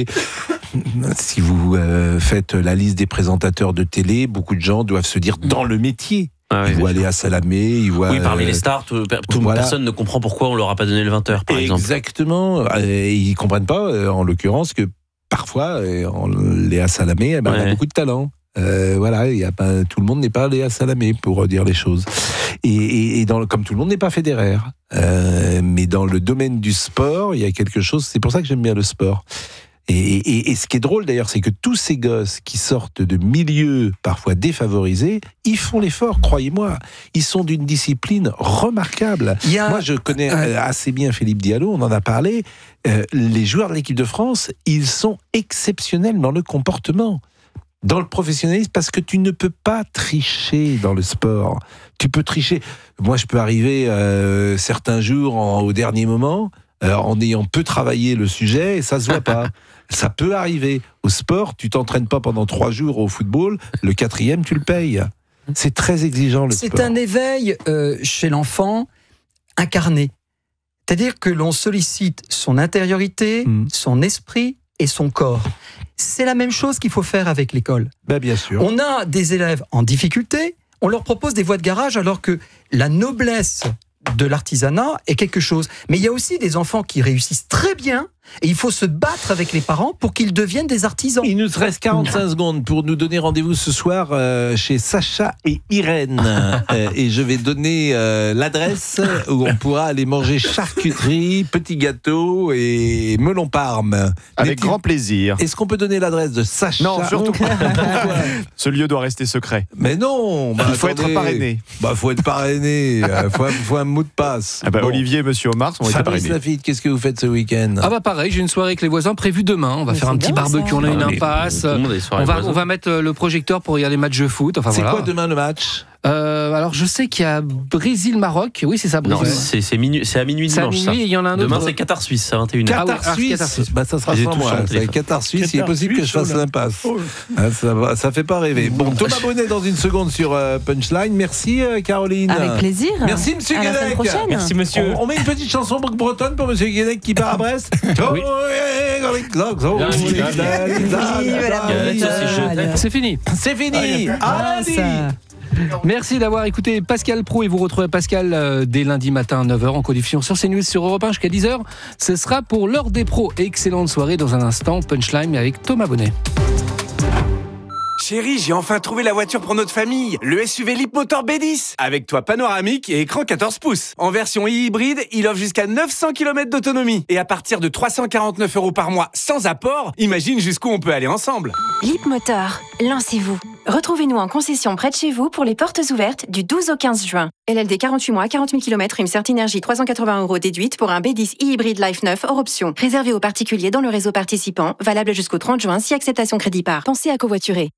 si vous euh, faites la liste des présentateurs de télé, beaucoup de gens doivent se dire dans le métier. Ah oui, ils voient Léa Salamé, ils voient... Oui, parmi les stars, tout, tout, voilà. Personne ne comprend pourquoi on leur a pas donné le vingt heures, par exemple. Exactement. Et ils comprennent pas, en l'occurrence, que parfois, Léa Salamé, eh ben, ouais. elle a beaucoup de talent. Euh, voilà, y a pas, tout le monde n'est pas Léa Salamé, pour dire les choses. Et, et, et dans, comme tout le monde n'est pas Federer. Euh, mais dans le domaine du sport, il y a quelque chose, c'est pour ça que j'aime bien le sport. Et, et, et ce qui est drôle d'ailleurs, c'est que tous ces gosses qui sortent de milieux parfois défavorisés, ils font l'effort, croyez-moi. Ils sont d'une discipline remarquable. A... Moi, je connais euh... assez bien Philippe Diallo, on en a parlé. Euh, les joueurs de l'équipe de France, ils sont exceptionnels dans le comportement, dans le professionnalisme, parce que tu ne peux pas tricher dans le sport. Tu peux tricher. Moi, je peux arriver euh, certains jours en, au dernier moment, euh, en ayant peu travaillé le sujet, et ça se voit pas. Ça peut arriver. Au sport, tu t'entraînes pas pendant trois jours au football, le quatrième, tu le payes. C'est très exigeant, le C'est sport. C'est un éveil euh, chez l'enfant incarné. C'est-à-dire que l'on sollicite son intériorité, mmh. son esprit et son corps. C'est la même chose qu'il faut faire avec l'école. Ben, bien sûr. On a des élèves en difficulté, on leur propose des voies de garage alors que la noblesse de l'artisanat est quelque chose. Mais il y a aussi des enfants qui réussissent très bien et il faut se battre avec les parents pour qu'ils deviennent des artisans. Il nous reste quarante-cinq secondes pour nous donner rendez-vous ce soir euh, chez Sacha et Irène. euh, et je vais donner euh, l'adresse où on pourra aller manger charcuterie, petits gâteaux et melon parme. Avec grand plaisir. Est-ce qu'on peut donner l'adresse de Sacha ? Non, surtout pas. Ce lieu doit rester secret. Mais non, bah, il faut attendez. être parrainé. Bah, faut être parrainé. Il faut, faut un mot de passe. Ah bah, bon. Olivier et Monsieur Omar sont été parrainés. Lafitte, qu'est-ce que vous faites ce week-end ? Ah bah pareil, j'ai une soirée avec les voisins prévue demain. On va Mais faire un petit barbecue, on a une impasse. On va, on va mettre le projecteur pour regarder les matchs de foot. Enfin, c'est voilà. quoi demain le match ? Euh, alors je sais qu'il y a Brésil-Maroc. Oui, c'est ça. Brésil. Non, c'est, c'est, minu- c'est à minuit c'est dimanche. À minuit, ça. Il y en a un autre. Demain c'est Qatar-Suisse à vingt et une heures. Qatar-Suisse. Ah, oui, bah ça sera sans moi. Qatar-Suisse, il est possible que je fasse l'impasse. Oh. Ah, ça, va, ça fait pas rêver. Bon, Thomas Bonnet dans une seconde sur euh, Punchline. Merci euh, Caroline. Avec plaisir. Merci Monsieur Guénec. Merci Monsieur. On, on met une petite chanson bretonne pour Monsieur Guénec qui part à Brest. Oui. C'est fini. C'est fini. Allez. Merci d'avoir écouté Pascal Praud et vous retrouvez Pascal euh, dès lundi matin à neuf heures en codification sur CNews sur Europe un jusqu'à dix heures. Ce sera pour l'heure des pros. Excellente soirée dans un instant. Punchline avec Thomas Bonnet. Chérie, j'ai enfin trouvé la voiture pour notre famille. Le S U V Leapmotor B dix. Avec toit panoramique et écran quatorze pouces. En version hybride, il offre jusqu'à neuf cents kilomètres d'autonomie. Et à partir de trois cent quarante-neuf euros par mois sans apport, imagine jusqu'où on peut aller ensemble. Leapmotor, lancez-vous. Retrouvez-nous en concession près de chez vous pour les portes ouvertes du douze au quinze juin. L L D quarante-huit mois, quarante mille kilomètres, prime Certinergie trois cent quatre-vingts euros déduite pour un B dix e-hybride Life neuf hors option. Réservé aux particuliers dans le réseau participant, valable jusqu'au trente juin si acceptation crédit par. Pensez à covoiturer.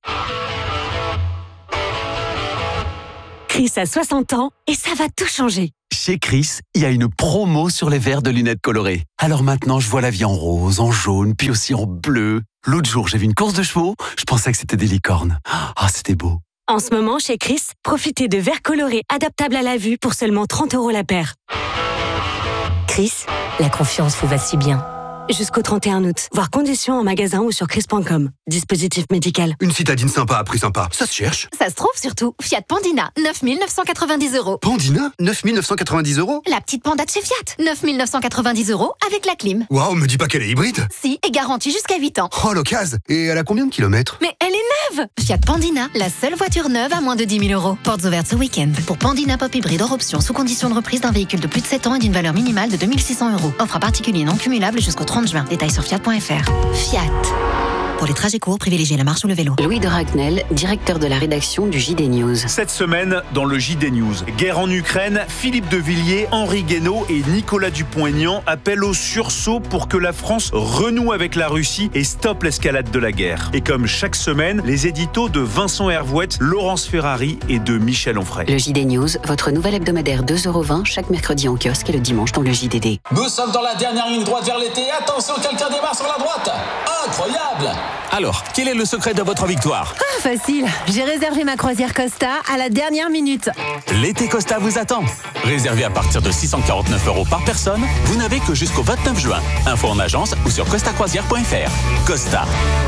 Chris a soixante ans et ça va tout changer. Chez Chris, il y a une promo sur les verres de lunettes colorées. Alors maintenant, je vois la vie en rose, en jaune, puis aussi en bleu. L'autre jour, j'ai vu une course de chevaux, je pensais que c'était des licornes. Ah, c'était beau. En ce moment, chez Chris, profitez de verres colorés adaptables à la vue pour seulement trente euros la paire. Chris, la confiance vous va si bien. Jusqu'au trente et un août. Voir conditions en magasin ou sur chris point com. Dispositif médical. Une citadine sympa à prix sympa. Ça se cherche. Ça se trouve surtout. Fiat Pandina, neuf mille neuf cent quatre-vingt-dix euros. Pandina, neuf mille neuf cent quatre-vingt-dix euros. La petite panda de chez Fiat, neuf mille neuf cent quatre-vingt-dix euros avec la clim. Waouh, me dis pas qu'elle est hybride. Si, et garantie jusqu'à huit ans. Oh, l'occasion. Et elle a combien de kilomètres? Mais elle est neuve. Fiat Pandina, la seule voiture neuve à moins de dix mille euros. Portes ouvertes ce week-end. Pour Pandina Pop hybride hors option, sous condition de reprise d'un véhicule de plus de sept ans et d'une valeur minimale de deux mille six cents euros. Offre à particulier non cumulable jusqu'au trente juin. Détails sur fiat point f r. Fiat. Pour les trajets courts, privilégiez la marche ou le vélo. Louis de Ragnel, directeur de la rédaction du J D News. Cette semaine, dans le J D News, guerre en Ukraine, Philippe de Villiers, Henri Guénaud et Nicolas Dupont-Aignan appellent au sursaut pour que la France renoue avec la Russie et stoppe l'escalade de la guerre. Et comme chaque semaine, les éditos de Vincent Hervouette, Laurence Ferrari et de Michel Onfray. Le J D News, votre nouvel hebdomadaire deux euros vingt chaque mercredi en kiosque et le dimanche dans le J D D. Nous sommes dans la dernière ligne droite vers l'été. Attention, quelqu'un démarre sur la droite. Incroyable! Alors, quel est le secret de votre victoire? Ah, facile. J'ai réservé ma croisière Costa à la dernière minute. L'été Costa vous attend. Réservé à partir de six cent quarante-neuf euros par personne, vous n'avez que jusqu'au vingt-neuf juin. Info en agence ou sur costa croisière point f r. Costa.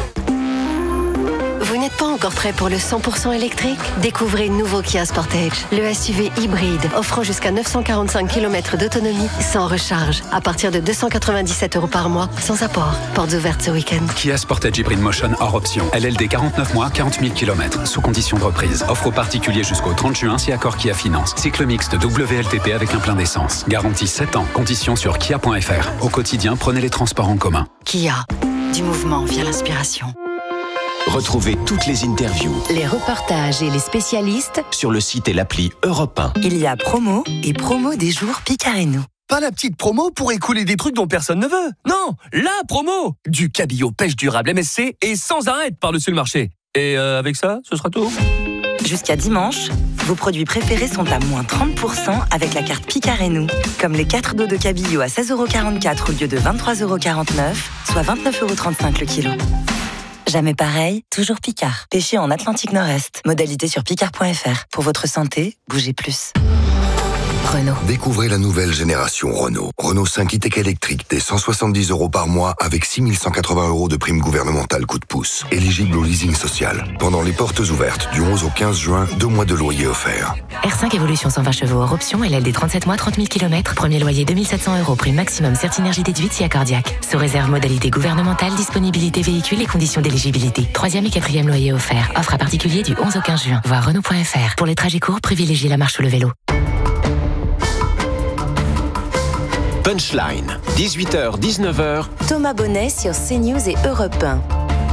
Vous n'êtes pas encore prêt pour le cent pour cent électrique? Découvrez le nouveau Kia Sportage, le S U V hybride, offrant jusqu'à neuf cent quarante-cinq kilomètres d'autonomie sans recharge, à partir de deux cent quatre-vingt-dix-sept euros par mois, sans apport. Portes ouvertes ce week-end. Kia Sportage Hybrid Motion hors option. L L D quarante-neuf mois, quarante mille kilomètres, sous condition de reprise. Offre aux particuliers jusqu'au trente juin si accord Kia Finance. Cycle mixte W L T P avec un plein d'essence. Garantie sept ans. Conditions sur kia point f r. Au quotidien, prenez les transports en commun. Kia, du mouvement via l'inspiration. Retrouvez toutes les interviews, les reportages et les spécialistes sur le site et l'appli Europe un. Il y a promo et promo des jours Picareno. Pas la petite promo pour écouler des trucs dont personne ne veut. Non, la promo. Du cabillaud pêche durable M S C et sans arrêt par-dessus le marché. Et euh, avec ça, ce sera tout. Jusqu'à dimanche, vos produits préférés sont à moins trente pour cent avec la carte Picareno. Comme les quatre dos de cabillaud à seize euros quarante-quatre au lieu de vingt-trois euros quarante-neuf, soit vingt-neuf euros trente-cinq le kilo. Jamais pareil, toujours Picard. Pêché en Atlantique Nord-Est. Modalité sur picard point f r. Pour votre santé, bougez plus. Renault. Découvrez la nouvelle génération Renault. Renault cinq e-Tech électrique dès cent soixante-dix euros par mois avec six mille cent quatre-vingts euros de prime gouvernementale coup de pouce. Éligible au leasing social. Pendant les portes ouvertes du onze au quinze juin, deux mois de loyer offerts. R cinq Evolution cent vingt chevaux hors option, L L D trente-sept mois, trente mille kilomètres. Premier loyer deux mille sept cents euros, prime maximum Certinergie déduite si accordiaque. Sous réserve modalité gouvernementale, disponibilité véhicule et conditions d'éligibilité. Troisième et quatrième loyer offert. Offre à particulier du onze au quinze juin. Voir Renault point f r. Pour les trajets courts, privilégiez la marche ou le vélo. Punchline, dix-huit heures dix-neuf heures. Thomas Bonnet sur CNews et Europe un.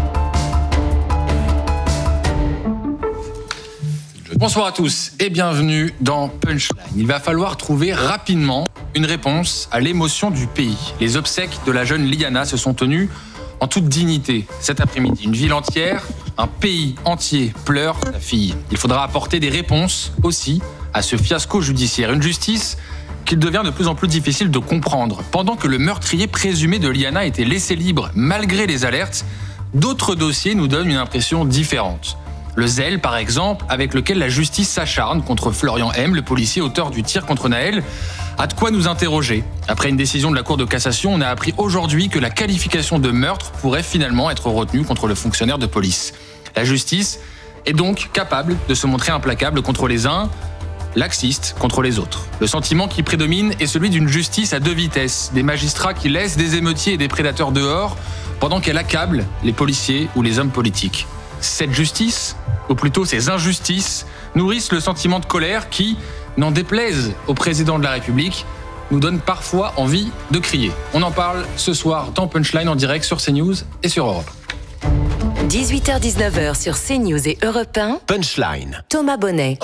Bonsoir à tous et bienvenue dans Punchline. Il va falloir trouver rapidement une réponse à l'émotion du pays. Les obsèques de la jeune Liana se sont tenues en toute dignité cet après-midi. Une ville entière, un pays entier pleure sa fille. Il faudra apporter des réponses aussi à ce fiasco judiciaire. Une justice qu'il devient de plus en plus difficile de comprendre. Pendant que le meurtrier présumé de Liana était laissé libre malgré les alertes, d'autres dossiers nous donnent une impression différente. Le zèle, par exemple, avec lequel la justice s'acharne contre Florian M, le policier auteur du tir contre Naël, a de quoi nous interroger. Après une décision de la Cour de cassation, on a appris aujourd'hui que la qualification de meurtre pourrait finalement être retenue contre le fonctionnaire de police. La justice est donc capable de se montrer implacable contre les uns, laxiste contre les autres. Le sentiment qui prédomine est celui d'une justice à deux vitesses, des magistrats qui laissent des émeutiers et des prédateurs dehors pendant qu'elle accable les policiers ou les hommes politiques. cette justice, ou plutôt ces injustices, nourrissent le sentiment de colère qui, n'en déplaise au président de la République, nous donne parfois envie de crier. On en parle ce soir dans Punchline en direct sur CNews et sur Europe. dix-huit heures dix-neuf heures sur CNews et Europe un. Punchline. Thomas Bonnet.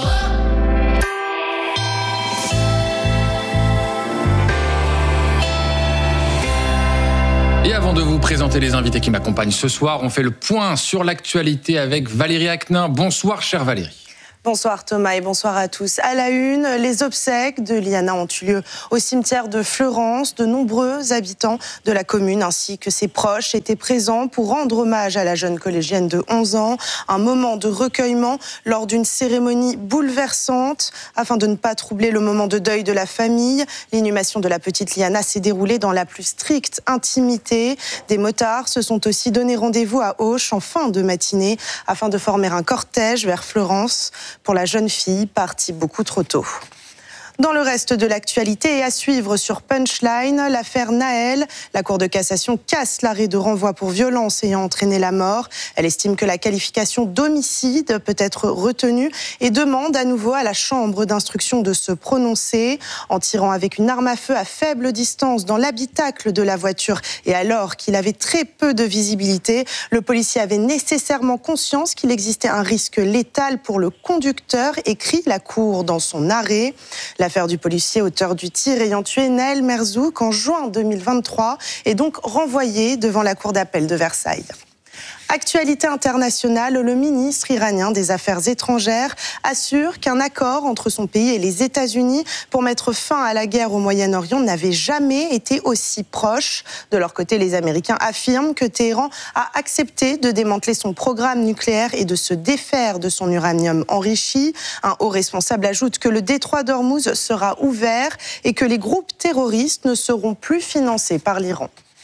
Et avant de vous présenter les invités qui m'accompagnent ce soir, on fait le point sur l'actualité avec Valérie Acquenin. Bonsoir, chère Valérie. Bonsoir Thomas et bonsoir à tous. À la une, les obsèques de Liana ont eu lieu au cimetière de Fleurance. De nombreux habitants de la commune ainsi que ses proches étaient présents pour rendre hommage à la jeune collégienne de onze ans. Un moment de recueillement lors d'une cérémonie bouleversante. Afin de ne pas troubler le moment de deuil de la famille, l'inhumation de la petite Liana s'est déroulée dans la plus stricte intimité. Des motards se sont aussi donné rendez-vous à Auch en fin de matinée afin de former un cortège vers Fleurance pour la jeune fille partie beaucoup trop tôt. Dans le reste de l'actualité et à suivre sur Punchline, l'affaire Nahel. La Cour de cassation casse l'arrêt de renvoi pour violence ayant entraîné la mort. Elle estime que la qualification d'homicide peut être retenue et demande à nouveau à la chambre d'instruction de se prononcer. En tirant avec une arme à feu à faible distance dans l'habitacle de la voiture et alors qu'il avait très peu de visibilité, le policier avait nécessairement conscience qu'il existait un risque létal pour le conducteur, écrit la Cour dans son arrêt. La L'affaire du policier auteur du tir ayant tué Nahel Merzouk en juin deux mille vingt-trois est donc renvoyée devant la Cour d'appel de Versailles. Actualité internationale, le ministre iranien des Affaires étrangères assure qu'un accord entre son pays et les États-Unis pour mettre fin à la guerre au Moyen-Orient n'avait jamais été aussi proche. De leur côté, les Américains affirment que Téhéran a accepté de démanteler son programme nucléaire et de se défaire de son uranium enrichi. Un haut responsable ajoute que le détroit d'Ormuz sera ouvert et que les groupes terroristes ne seront plus financés par l'Iran.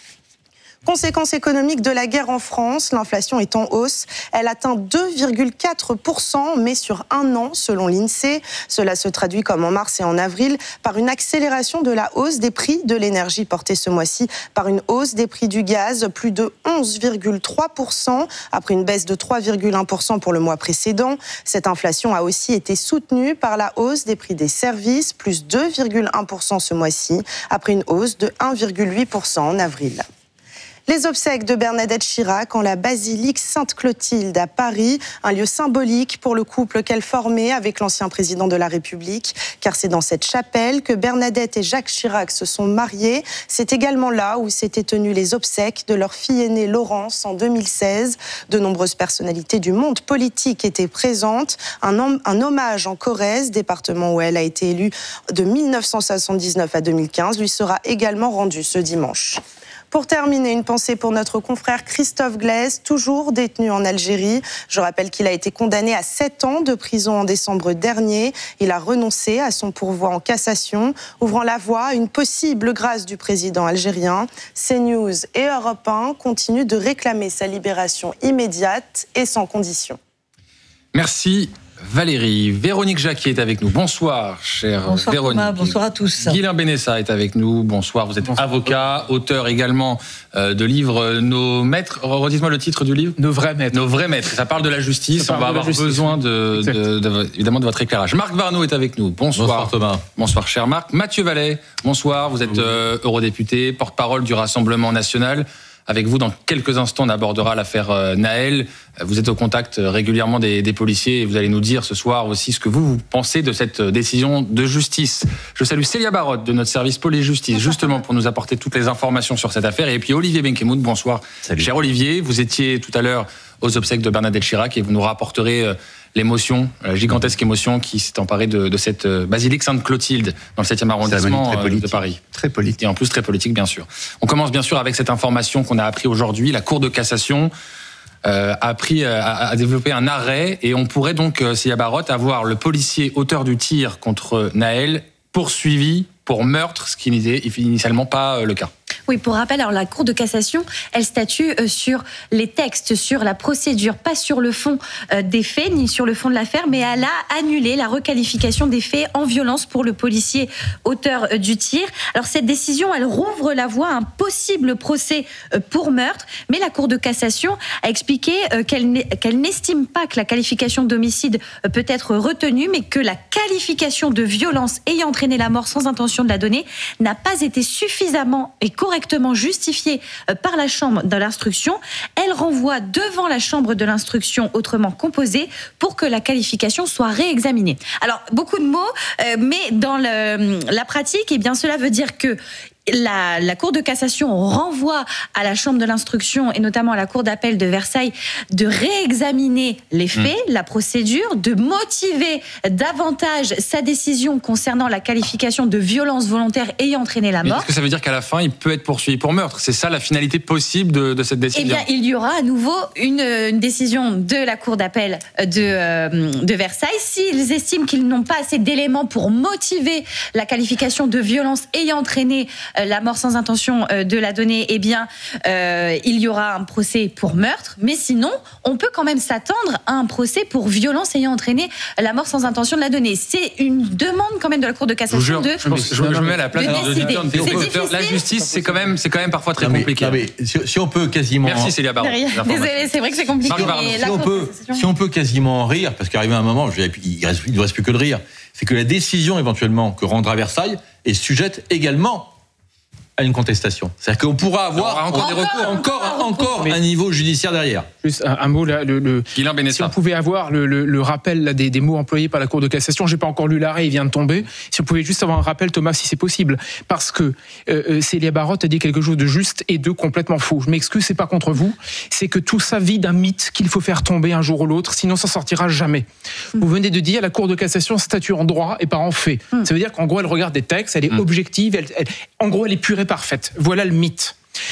Conséquence économique de la guerre en France, l'inflation est en hausse. Elle atteint deux virgule quatre pour cent, mais sur un an, selon l'INSEE. Cela se traduit, comme en mars et en avril, par une accélération de la hausse des prix de l'énergie portée ce mois-ci par une hausse des prix du gaz, plus de onze virgule trois pour cent, après une baisse de trois virgule un pour cent pour le mois précédent. Cette inflation a aussi été soutenue par la hausse des prix des services, plus deux virgule un pour cent ce mois-ci, après une hausse de un virgule huit pour cent en avril. Les obsèques de Bernadette Chirac en la basilique Sainte-Clotilde à Paris, un lieu symbolique pour le couple qu'elle formait avec l'ancien président de la République, car c'est dans cette chapelle que Bernadette et Jacques Chirac se sont mariés. C'est également là où s'étaient tenues les obsèques de leur fille aînée Laurence en deux mille seize. De nombreuses personnalités du monde politique étaient présentes. Un, hom- un hommage en Corrèze, département où elle a été élue de mille neuf cent soixante-dix-neuf à deux mille quinze, lui sera également rendu ce dimanche. Pour terminer, une pensée pour notre confrère Christophe Glaise, toujours détenu en Algérie. Je rappelle qu'il a été condamné à sept ans de prison en décembre dernier. Il a renoncé à son pourvoi en cassation, ouvrant la voie à une possible grâce du président algérien. CNews et Europe un continuent de réclamer sa libération immédiate et sans condition. Merci Valérie. Véronique Jacquier est avec nous. Bonsoir, chère bonsoir, Véronique. Thomas, bonsoir à tous. Guilain Benessa est avec nous. Bonsoir. Vous êtes bonsoir. Avocat, auteur également euh, de livres Nos maîtres. Redites-moi le titre du livre. Nos vrais maîtres. Nos vrais maîtres. Ça parle de la justice. On va avoir justice. besoin de, de, de, de, évidemment de votre éclairage. Marc Varnaud est avec nous. Bonsoir. Bonsoir Thomas. Bonsoir, cher Marc. Mathieu Vallet. Bonsoir. Vous êtes euh, eurodéputé, porte-parole du Rassemblement national. Avec vous, dans quelques instants, on abordera l'affaire euh, Nahel. Vous êtes au contact régulièrement des, des policiers et vous allez nous dire ce soir aussi ce que vous, vous pensez de cette décision de justice. Je salue Célia Barotte de notre service police-justice, justement pour nous apporter toutes les informations sur cette affaire. Et puis Olivier Benkemoun, bonsoir. Salut. Cher Olivier, vous étiez tout à l'heure aux obsèques de Bernadette Chirac et vous nous rapporterez l'émotion, la gigantesque émotion qui s'est emparée de, de cette basilique Sainte-Clotilde dans le septième arrondissement de Paris. Très politique. Et en plus très politique, bien sûr. On commence bien sûr avec cette information qu'on a appris aujourd'hui. La Cour de cassation euh, a, appris, a, a développé un arrêt et on pourrait donc, euh, Célia Barotte, avoir le policier auteur du tir contre Nahel poursuivi pour meurtre, ce qui n'était initialement pas le cas. Oui, pour rappel, alors la Cour de cassation, elle statue euh, sur les textes, sur la procédure, pas sur le fond euh, des faits, ni sur le fond de l'affaire, mais elle a annulé la requalification des faits en violence pour le policier auteur euh, du tir. Alors cette décision, elle rouvre la voie à un possible procès euh, pour meurtre, mais la Cour de cassation a expliqué euh, qu'elle, n'est, qu'elle n'estime pas que la qualification d'homicide euh, peut être retenue, mais que la qualification de violence ayant entraîné la mort sans intention de la donner n'a pas été suffisamment et correctement justifiée par la chambre de l'instruction. Elle renvoie devant la chambre de l'instruction autrement composée pour que la qualification soit réexaminée. Alors, beaucoup de mots, euh, mais dans le, la pratique, eh bien, cela veut dire que La, la Cour de cassation renvoie à la chambre de l'instruction et notamment à la Cour d'appel de Versailles de réexaminer les faits, mmh. la procédure, de motiver davantage sa décision concernant la qualification de violence volontaire ayant entraîné la mort. Est-ce que ça veut dire qu'à la fin, il peut être poursuivi pour meurtre ? C'est ça la finalité possible de, de cette décision ? Eh bien, il y aura à nouveau une, une décision de la Cour d'appel de, euh, de Versailles. S'ils estiment qu'ils n'ont pas assez d'éléments pour motiver la qualification de violence ayant entraîné la mort sans intention de la donner, eh bien, euh, il y aura un procès pour meurtre. Mais sinon, on peut quand même s'attendre à un procès pour violence ayant entraîné la mort sans intention de la donner. C'est une demande quand même de la Cour de cassation de. Je, pense, je, je me mets à la place de l'auditeur. La justice, c'est quand même, c'est quand même parfois très non, mais, compliqué. Non, mais si, si on peut quasiment. Merci Célia Baron. Désolé, c'est vrai que c'est compliqué. Mais si, on peut, si on peut quasiment en rire, parce qu'arrivé à un moment, je, il ne reste, reste plus que le rire, c'est que la décision éventuellement que rendra Versailles est sujette également à une contestation. C'est-à-dire qu'on pourra avoir encore, encore, des recours, encore, encore, encore un niveau judiciaire derrière. Juste un, un mot là, le, le, si on pouvait avoir le, le, le rappel là, des, des mots employés par la Cour de cassation, j'ai pas encore lu l'arrêt, il vient de tomber. Si on pouvait juste avoir un rappel, Thomas, si c'est possible, parce que euh, Célia Barotte a dit quelque chose de juste et de complètement faux. Je m'excuse, c'est pas contre vous, c'est que tout ça vit d'un mythe qu'il faut faire tomber un jour ou l'autre, sinon ça sortira jamais. Mm. Vous venez de dire la Cour de cassation statue en droit et pas en fait. Mm. Ça veut dire qu'en gros elle regarde des textes, elle est mm. objective, elle, elle, en gros elle est pure et parfaite. Voilà le mythe.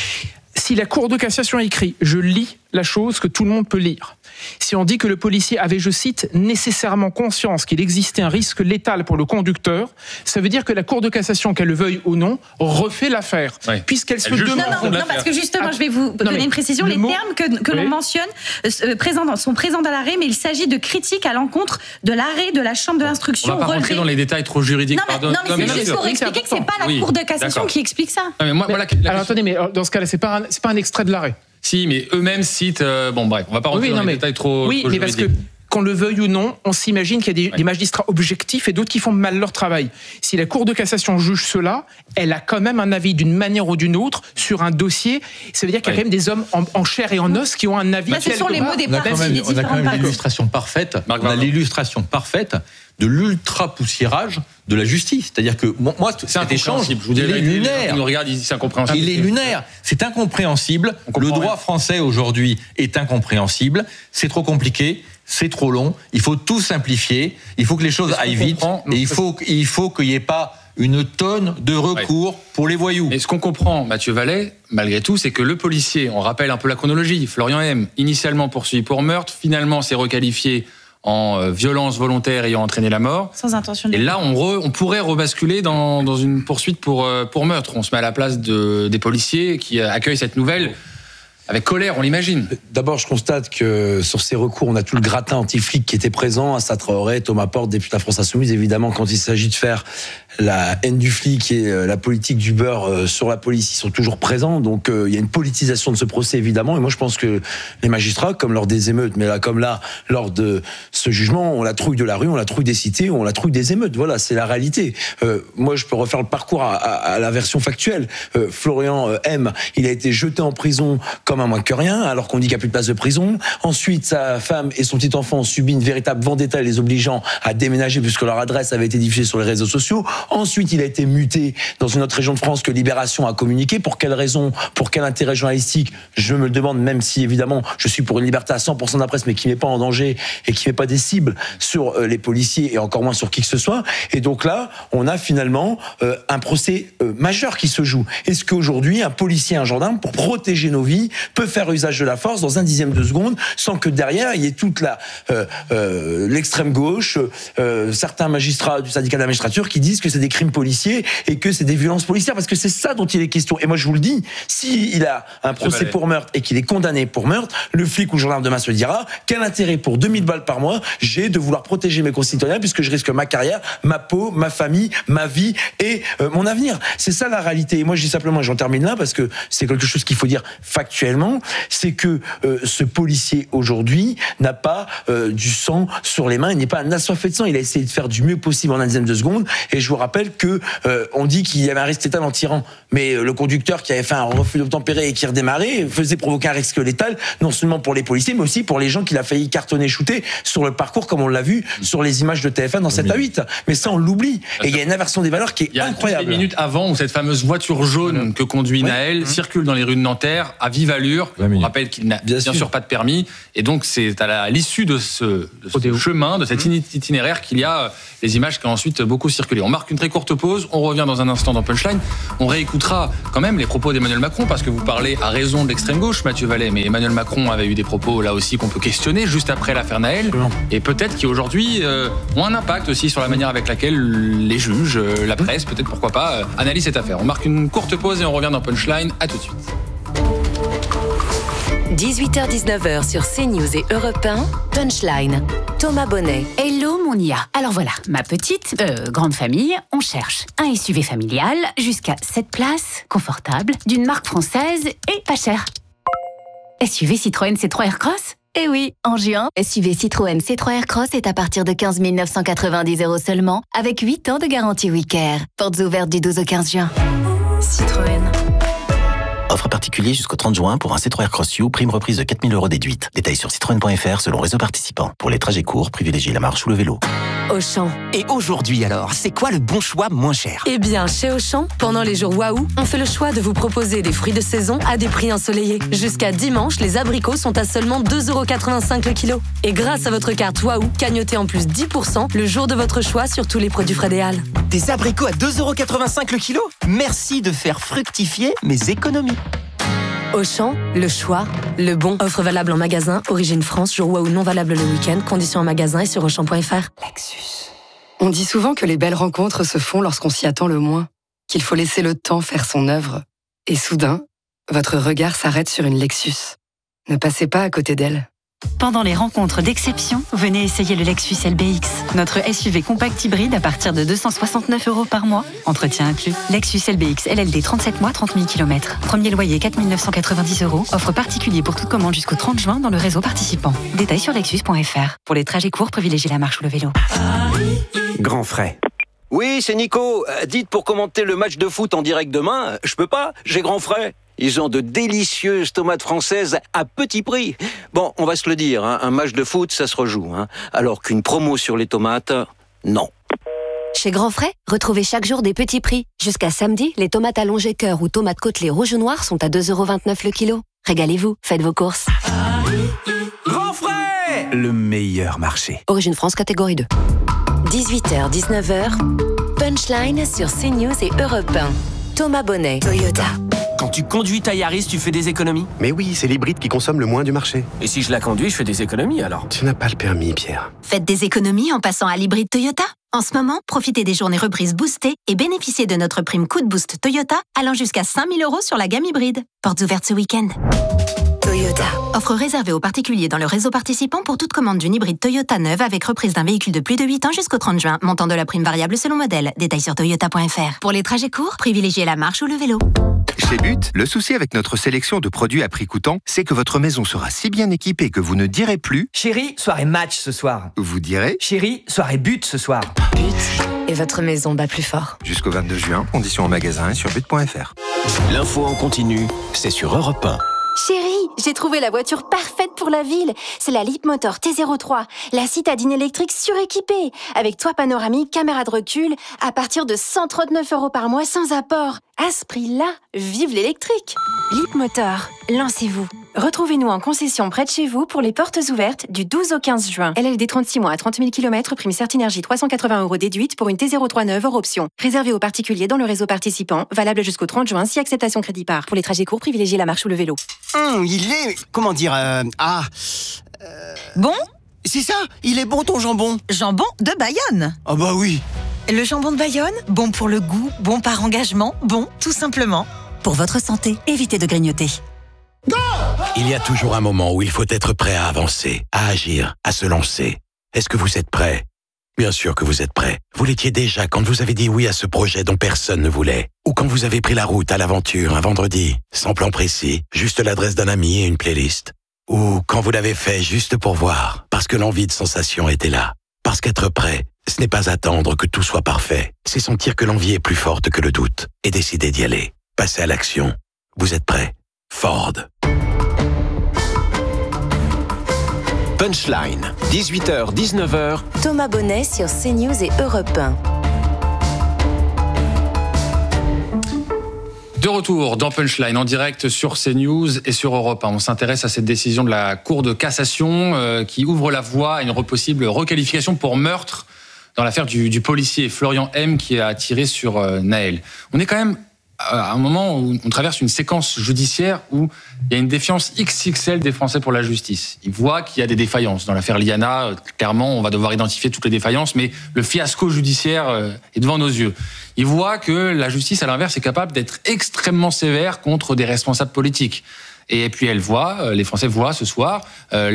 Si la Cour de cassation écrit, je lis la chose que tout le monde peut lire. Si on dit que le policier avait, je cite, nécessairement conscience qu'il existait un risque létal pour le conducteur, ça veut dire que la Cour de cassation, qu'elle le veuille ou non, refait l'affaire, oui. puisqu'elle se demande. Non, non, non, parce que justement, ah, je vais vous donner non, une précision. Les mot, termes que, que oui. l'on mentionne euh, présents, sont présents dans l'arrêt, mais il s'agit de critiques à l'encontre de l'arrêt de la chambre de l'instruction. On va pas rentrer rentrer dans les détails trop juridiques. Non, mais, pardon. non, mais, non, mais c'est juste pour expliquer que c'est pas la oui, Cour de cassation d'accord. qui explique ça. Non, mais moi, mais, moi, la, la alors attendez, mais dans ce cas-là, c'est pas un, c'est pas un extrait de l'arrêt. Si, mais eux-mêmes citent. Euh, bon, bref, on va pas rentrer oui, dans non, les mais, détails trop. Oui, trop mais parce que qu'on le veuille ou non, on s'imagine qu'il y a des, oui. des magistrats objectifs et d'autres qui font mal leur travail. Si la Cour de cassation juge cela, elle a quand même un avis d'une manière ou d'une autre sur un dossier. Ça veut dire qu'il y a oui. quand même des hommes en, en chair et en os qui ont un avis. Bah, ce sont les mots des parties. On a quand même l'illustration parfaite. Marc on a l'illustration parfaite de l'ultra-poussiérage de la justice. C'est-à-dire que moi, c'est cet échange, je vous il est lunaire. Il nous regarde, il dit c'est incompréhensible. Il est lunaire. C'est incompréhensible. Le droit rien. français aujourd'hui est incompréhensible. C'est trop compliqué. C'est trop long. Il faut tout simplifier. Il faut que les choses aillent vite. Et il faut, il faut qu'il n'y ait pas une tonne de recours ouais. pour les voyous. Et ce qu'on comprend, Mathieu Vallet, malgré tout, c'est que le policier, on rappelle un peu la chronologie, Florian M, initialement poursuivi pour meurtre, finalement s'est requalifié en violence volontaire ayant entraîné la mort. Sans intention de... Et là, on, re, on pourrait rebasculer dans, dans une poursuite pour, pour meurtre. On se met à la place de, des policiers qui accueillent cette nouvelle avec colère, on l'imagine. D'abord, je constate que sur ces recours, on a tout le gratin anti-flic qui était présent. Assa Traoré, Thomas Porte, député de la France Insoumise. Évidemment, quand il s'agit de faire la haine du flic et la politique du beurre sur la police, ils sont toujours présents. Donc, il y a une politisation de ce procès, évidemment. Et moi, je pense que les magistrats, comme lors des émeutes, mais là, comme là, lors de ce jugement, on la trouille de la rue, on la trouille des cités, on la trouille des émeutes. Voilà, c'est la réalité. Euh, moi, je peux refaire le parcours à, à, à la version factuelle. Euh, Florian euh, M, il a été jeté en prison comme un moins que rien, alors qu'on dit qu'il n'y a plus de place de prison. Ensuite, sa femme et son petit enfant ont subi une véritable vendetta les obligeant à déménager puisque leur adresse avait été diffusée sur les réseaux sociaux. Ensuite, il a été muté dans une autre région de France que Libération a communiqué. Pour quelle raison? Pour quel intérêt journalistique? Je me le demande, même si évidemment je suis pour une liberté à cent pour cent de la presse, mais qui ne met pas en danger et qui ne met pas des cibles sur les policiers et encore moins sur qui que ce soit. Et donc là, on a finalement euh, un procès euh, majeur qui se joue. Est-ce qu'aujourd'hui, un policier, un gendarme, pour protéger nos vies, peut faire usage de la force dans un dixième de seconde sans que derrière il y ait toute la euh, euh, l'extrême gauche, euh, certains magistrats du syndicat de la magistrature qui disent que c'est des crimes policiers et que c'est des violences policières, parce que c'est ça dont il est question. Et moi je vous le dis, s'il a un procès pour meurtre et qu'il est condamné pour meurtre, le flic ou le gendarme demain se dira quel intérêt pour deux mille balles par mois j'ai de vouloir protéger mes concitoyens puisque je risque ma carrière, ma peau, ma famille, ma vie et euh, mon avenir. C'est ça la réalité. Et moi je dis simplement, et j'en termine là parce que c'est quelque chose qu'il faut dire factuellement, c'est que euh, ce policier aujourd'hui n'a pas euh, du sang sur les mains, il n'est pas un assoiffé de sang, il a essayé de faire du mieux possible en un dixième de seconde. Et je vous rappelle que euh, on dit qu'il y avait un risque létal en tirant, mais le conducteur qui avait fait un refus d'obtempérer et qui redémarrait faisait provoquer un risque létal non seulement pour les policiers mais aussi pour les gens qu'il a failli cartonner, shooter sur le parcours comme on l'a vu sur les images de T F un dans sept à huit. Mais ça on l'oublie. Et il y a une inversion des valeurs qui est il y a incroyable. Des minutes avant où cette fameuse voiture jaune voilà. que conduit oui. Naël mmh. circule dans les rues de Nanterre à vive allure. On rappelle qu'il n'a bien, bien sûr. sûr pas de permis et donc c'est à, la, à l'issue de ce, de ce chemin, de cet itinéraire qu'il y a les images qui ont ensuite beaucoup circulé. On marque une très courte pause, on revient dans un instant dans Punchline. On réécoutera quand même les propos d'Emmanuel Macron parce que vous parlez à raison de l'extrême gauche, Mathieu Vallet, mais Emmanuel Macron avait eu des propos là aussi qu'on peut questionner juste après l'affaire Naël et peut-être qui aujourd'hui euh, ont un impact aussi sur la manière avec laquelle les juges, euh, la presse, peut-être pourquoi pas, euh, analysent cette affaire. On marque une courte pause et on revient dans Punchline. À tout de suite. dix-huit heures dix-neuf heures sur CNews et Europe un, Punchline. Thomas Bonnet. Hello mon I A. Alors voilà, ma petite, euh, grande famille, on cherche un S U V familial jusqu'à sept places, confortable, d'une marque française et pas cher. S U V Citroën C trois Aircross ? Eh oui, en juin, S U V Citroën C trois Aircross est à partir de quinze mille neuf cent quatre-vingt-dix euros seulement, avec huit ans de garantie WeCare. Portes ouvertes du douze au quinze juin. Citroën. Offre particulier jusqu'au trente juin pour un C trois Aircross U, prime reprise de quatre mille euros déduite. Détails sur citroën point f r selon réseau participant. Pour les trajets courts, privilégiez la marche ou le vélo. Auchan. Et aujourd'hui alors, c'est quoi le bon choix moins cher ? Eh bien, chez Auchan, pendant les jours Waouh, on fait le choix de vous proposer des fruits de saison à des prix ensoleillés. Jusqu'à dimanche, les abricots sont à seulement deux euros quatre-vingt-cinq le kilo. Et grâce à votre carte Waouh, cagnotez en plus dix pour cent le jour de votre choix sur tous les produits Frédéal. Des abricots à deux euros quatre-vingt-cinq le kilo ? Merci de faire fructifier mes économies. Auchan, le choix, le bon. Offre valable en magasin, origine France, jour Waouh non valable le week-end, conditions en magasin et sur auchan point f r. Lexus. On dit souvent que les belles rencontres se font lorsqu'on s'y attend le moins, qu'il faut laisser le temps faire son œuvre. Et soudain, votre regard s'arrête sur une Lexus. Ne passez pas à côté d'elle. Pendant les rencontres d'exception, venez essayer le Lexus L B X, notre S U V compact hybride à partir de deux cent soixante-neuf euros par mois, entretien inclus. Lexus L B X L L D trente-sept mois, trente mille kilomètres. Premier loyer quatre mille neuf cent quatre-vingt-dix euros. Offre particulier pour toute commande jusqu'au trente juin dans le réseau participant. Détails sur lexus point f r. Pour les trajets courts, privilégiez la marche ou le vélo. Grand frais. Oui, c'est Nico. Euh, dites pour commenter le match de foot en direct demain, je peux pas, j'ai grand frais. Ils ont de délicieuses tomates françaises à petit prix. Bon, on va se le dire, hein, un match de foot, ça se rejoue. Hein, alors qu'une promo sur les tomates, non. Chez Grand Frais, retrouvez chaque jour des petits prix. Jusqu'à samedi, les tomates allongées cœur ou tomates côtelées rouge ou noir sont à deux euros vingt-neuf le kilo. Régalez-vous, faites vos courses. Grand Frais, le meilleur marché. Origine France, catégorie deux. dix-huit heures dix-neuf heures, Punchline sur CNews et Europe un. Thomas Bonnet. Toyota. Quand tu conduis ta Yaris, tu fais des économies ? Mais oui, c'est l'hybride qui consomme le moins du marché. Et si je la conduis, je fais des économies alors ? Tu n'as pas le permis, Pierre. Faites des économies en passant à l'hybride Toyota. En ce moment, profitez des journées reprises boostées et bénéficiez de notre prime coup de boost Toyota allant jusqu'à cinq mille euros sur la gamme hybride. Portes ouvertes ce week-end. Toyota. Offre réservée aux particuliers dans le réseau participant pour toute commande d'une hybride Toyota neuve avec reprise d'un véhicule de plus de huit ans jusqu'au trente juin. Montant de la prime variable selon modèle. Détails sur toyota point f r. Pour les trajets courts, privilégiez la marche ou le vélo. Chez But, le souci avec notre sélection de produits à prix coûtant, c'est que votre maison sera si bien équipée que vous ne direz plus « Chérie, soirée match ce soir ». Vous direz « Chérie, soirée but ce soir ». But. Et votre maison bat plus fort. Jusqu'au vingt-deux juin, conditions en magasin et sur but point f r. L'info en continu, c'est sur Europe un. Chérie, j'ai trouvé la voiture parfaite pour la ville. C'est la Leapmotor T zéro trois, la citadine électrique suréquipée, avec toit panoramique, caméra de recul, à partir de cent trente-neuf euros par mois sans apport. À ce prix-là, vive l'électrique. Leapmotor, lancez-vous. Retrouvez-nous en concession près de chez vous pour les portes ouvertes du douze au quinze juin. L L D trente-six mois à trente mille kilomètres, prime Certinergie trois cent quatre-vingts euros déduite pour une T zéro trois neuf hors option. Réservé aux particuliers dans le réseau participant, valable jusqu'au trente juin si acceptation crédit par. Pour les trajets courts, privilégiez la marche ou le vélo. Hum, il est... comment dire... Euh, ah... Euh... Bon ? C'est ça, il est bon ton jambon. Jambon de Bayonne. Ah bah oui. Le jambon de Bayonne, bon pour le goût, bon par engagement, bon tout simplement. Pour votre santé, évitez de grignoter. Go ! Il y a toujours un moment où il faut être prêt à avancer, à agir, à se lancer. Est-ce que vous êtes prêt ? Bien sûr que vous êtes prêt. Vous l'étiez déjà quand vous avez dit oui à ce projet dont personne ne voulait. Ou quand vous avez pris la route à l'aventure un vendredi, sans plan précis, juste l'adresse d'un ami et une playlist. Ou quand vous l'avez fait juste pour voir, parce que l'envie de sensation était là. Parce qu'être prêt, ce n'est pas attendre que tout soit parfait. C'est sentir que l'envie est plus forte que le doute et décider d'y aller. Passer à l'action. Vous êtes prêt ? Ford. Punchline, dix-huit heures dix-neuf heures. Thomas Bonnet sur CNews et Europe un. De retour dans Punchline, en direct sur CNews et sur Europe un. On s'intéresse à cette décision de la Cour de cassation euh, qui ouvre la voie à une possible requalification pour meurtre dans l'affaire du, du policier Florian M qui a tiré sur euh, Naël. On est quand même à un moment où on traverse une séquence judiciaire où il y a une défiance X X L des Français pour la justice. Ils voient qu'il y a des défaillances. Dans l'affaire Liana, clairement, on va devoir identifier toutes les défaillances, mais le fiasco judiciaire est devant nos yeux. Ils voient que la justice, à l'inverse, est capable d'être extrêmement sévère contre des responsables politiques. Et puis, elle voit, les Français voient ce soir... Euh,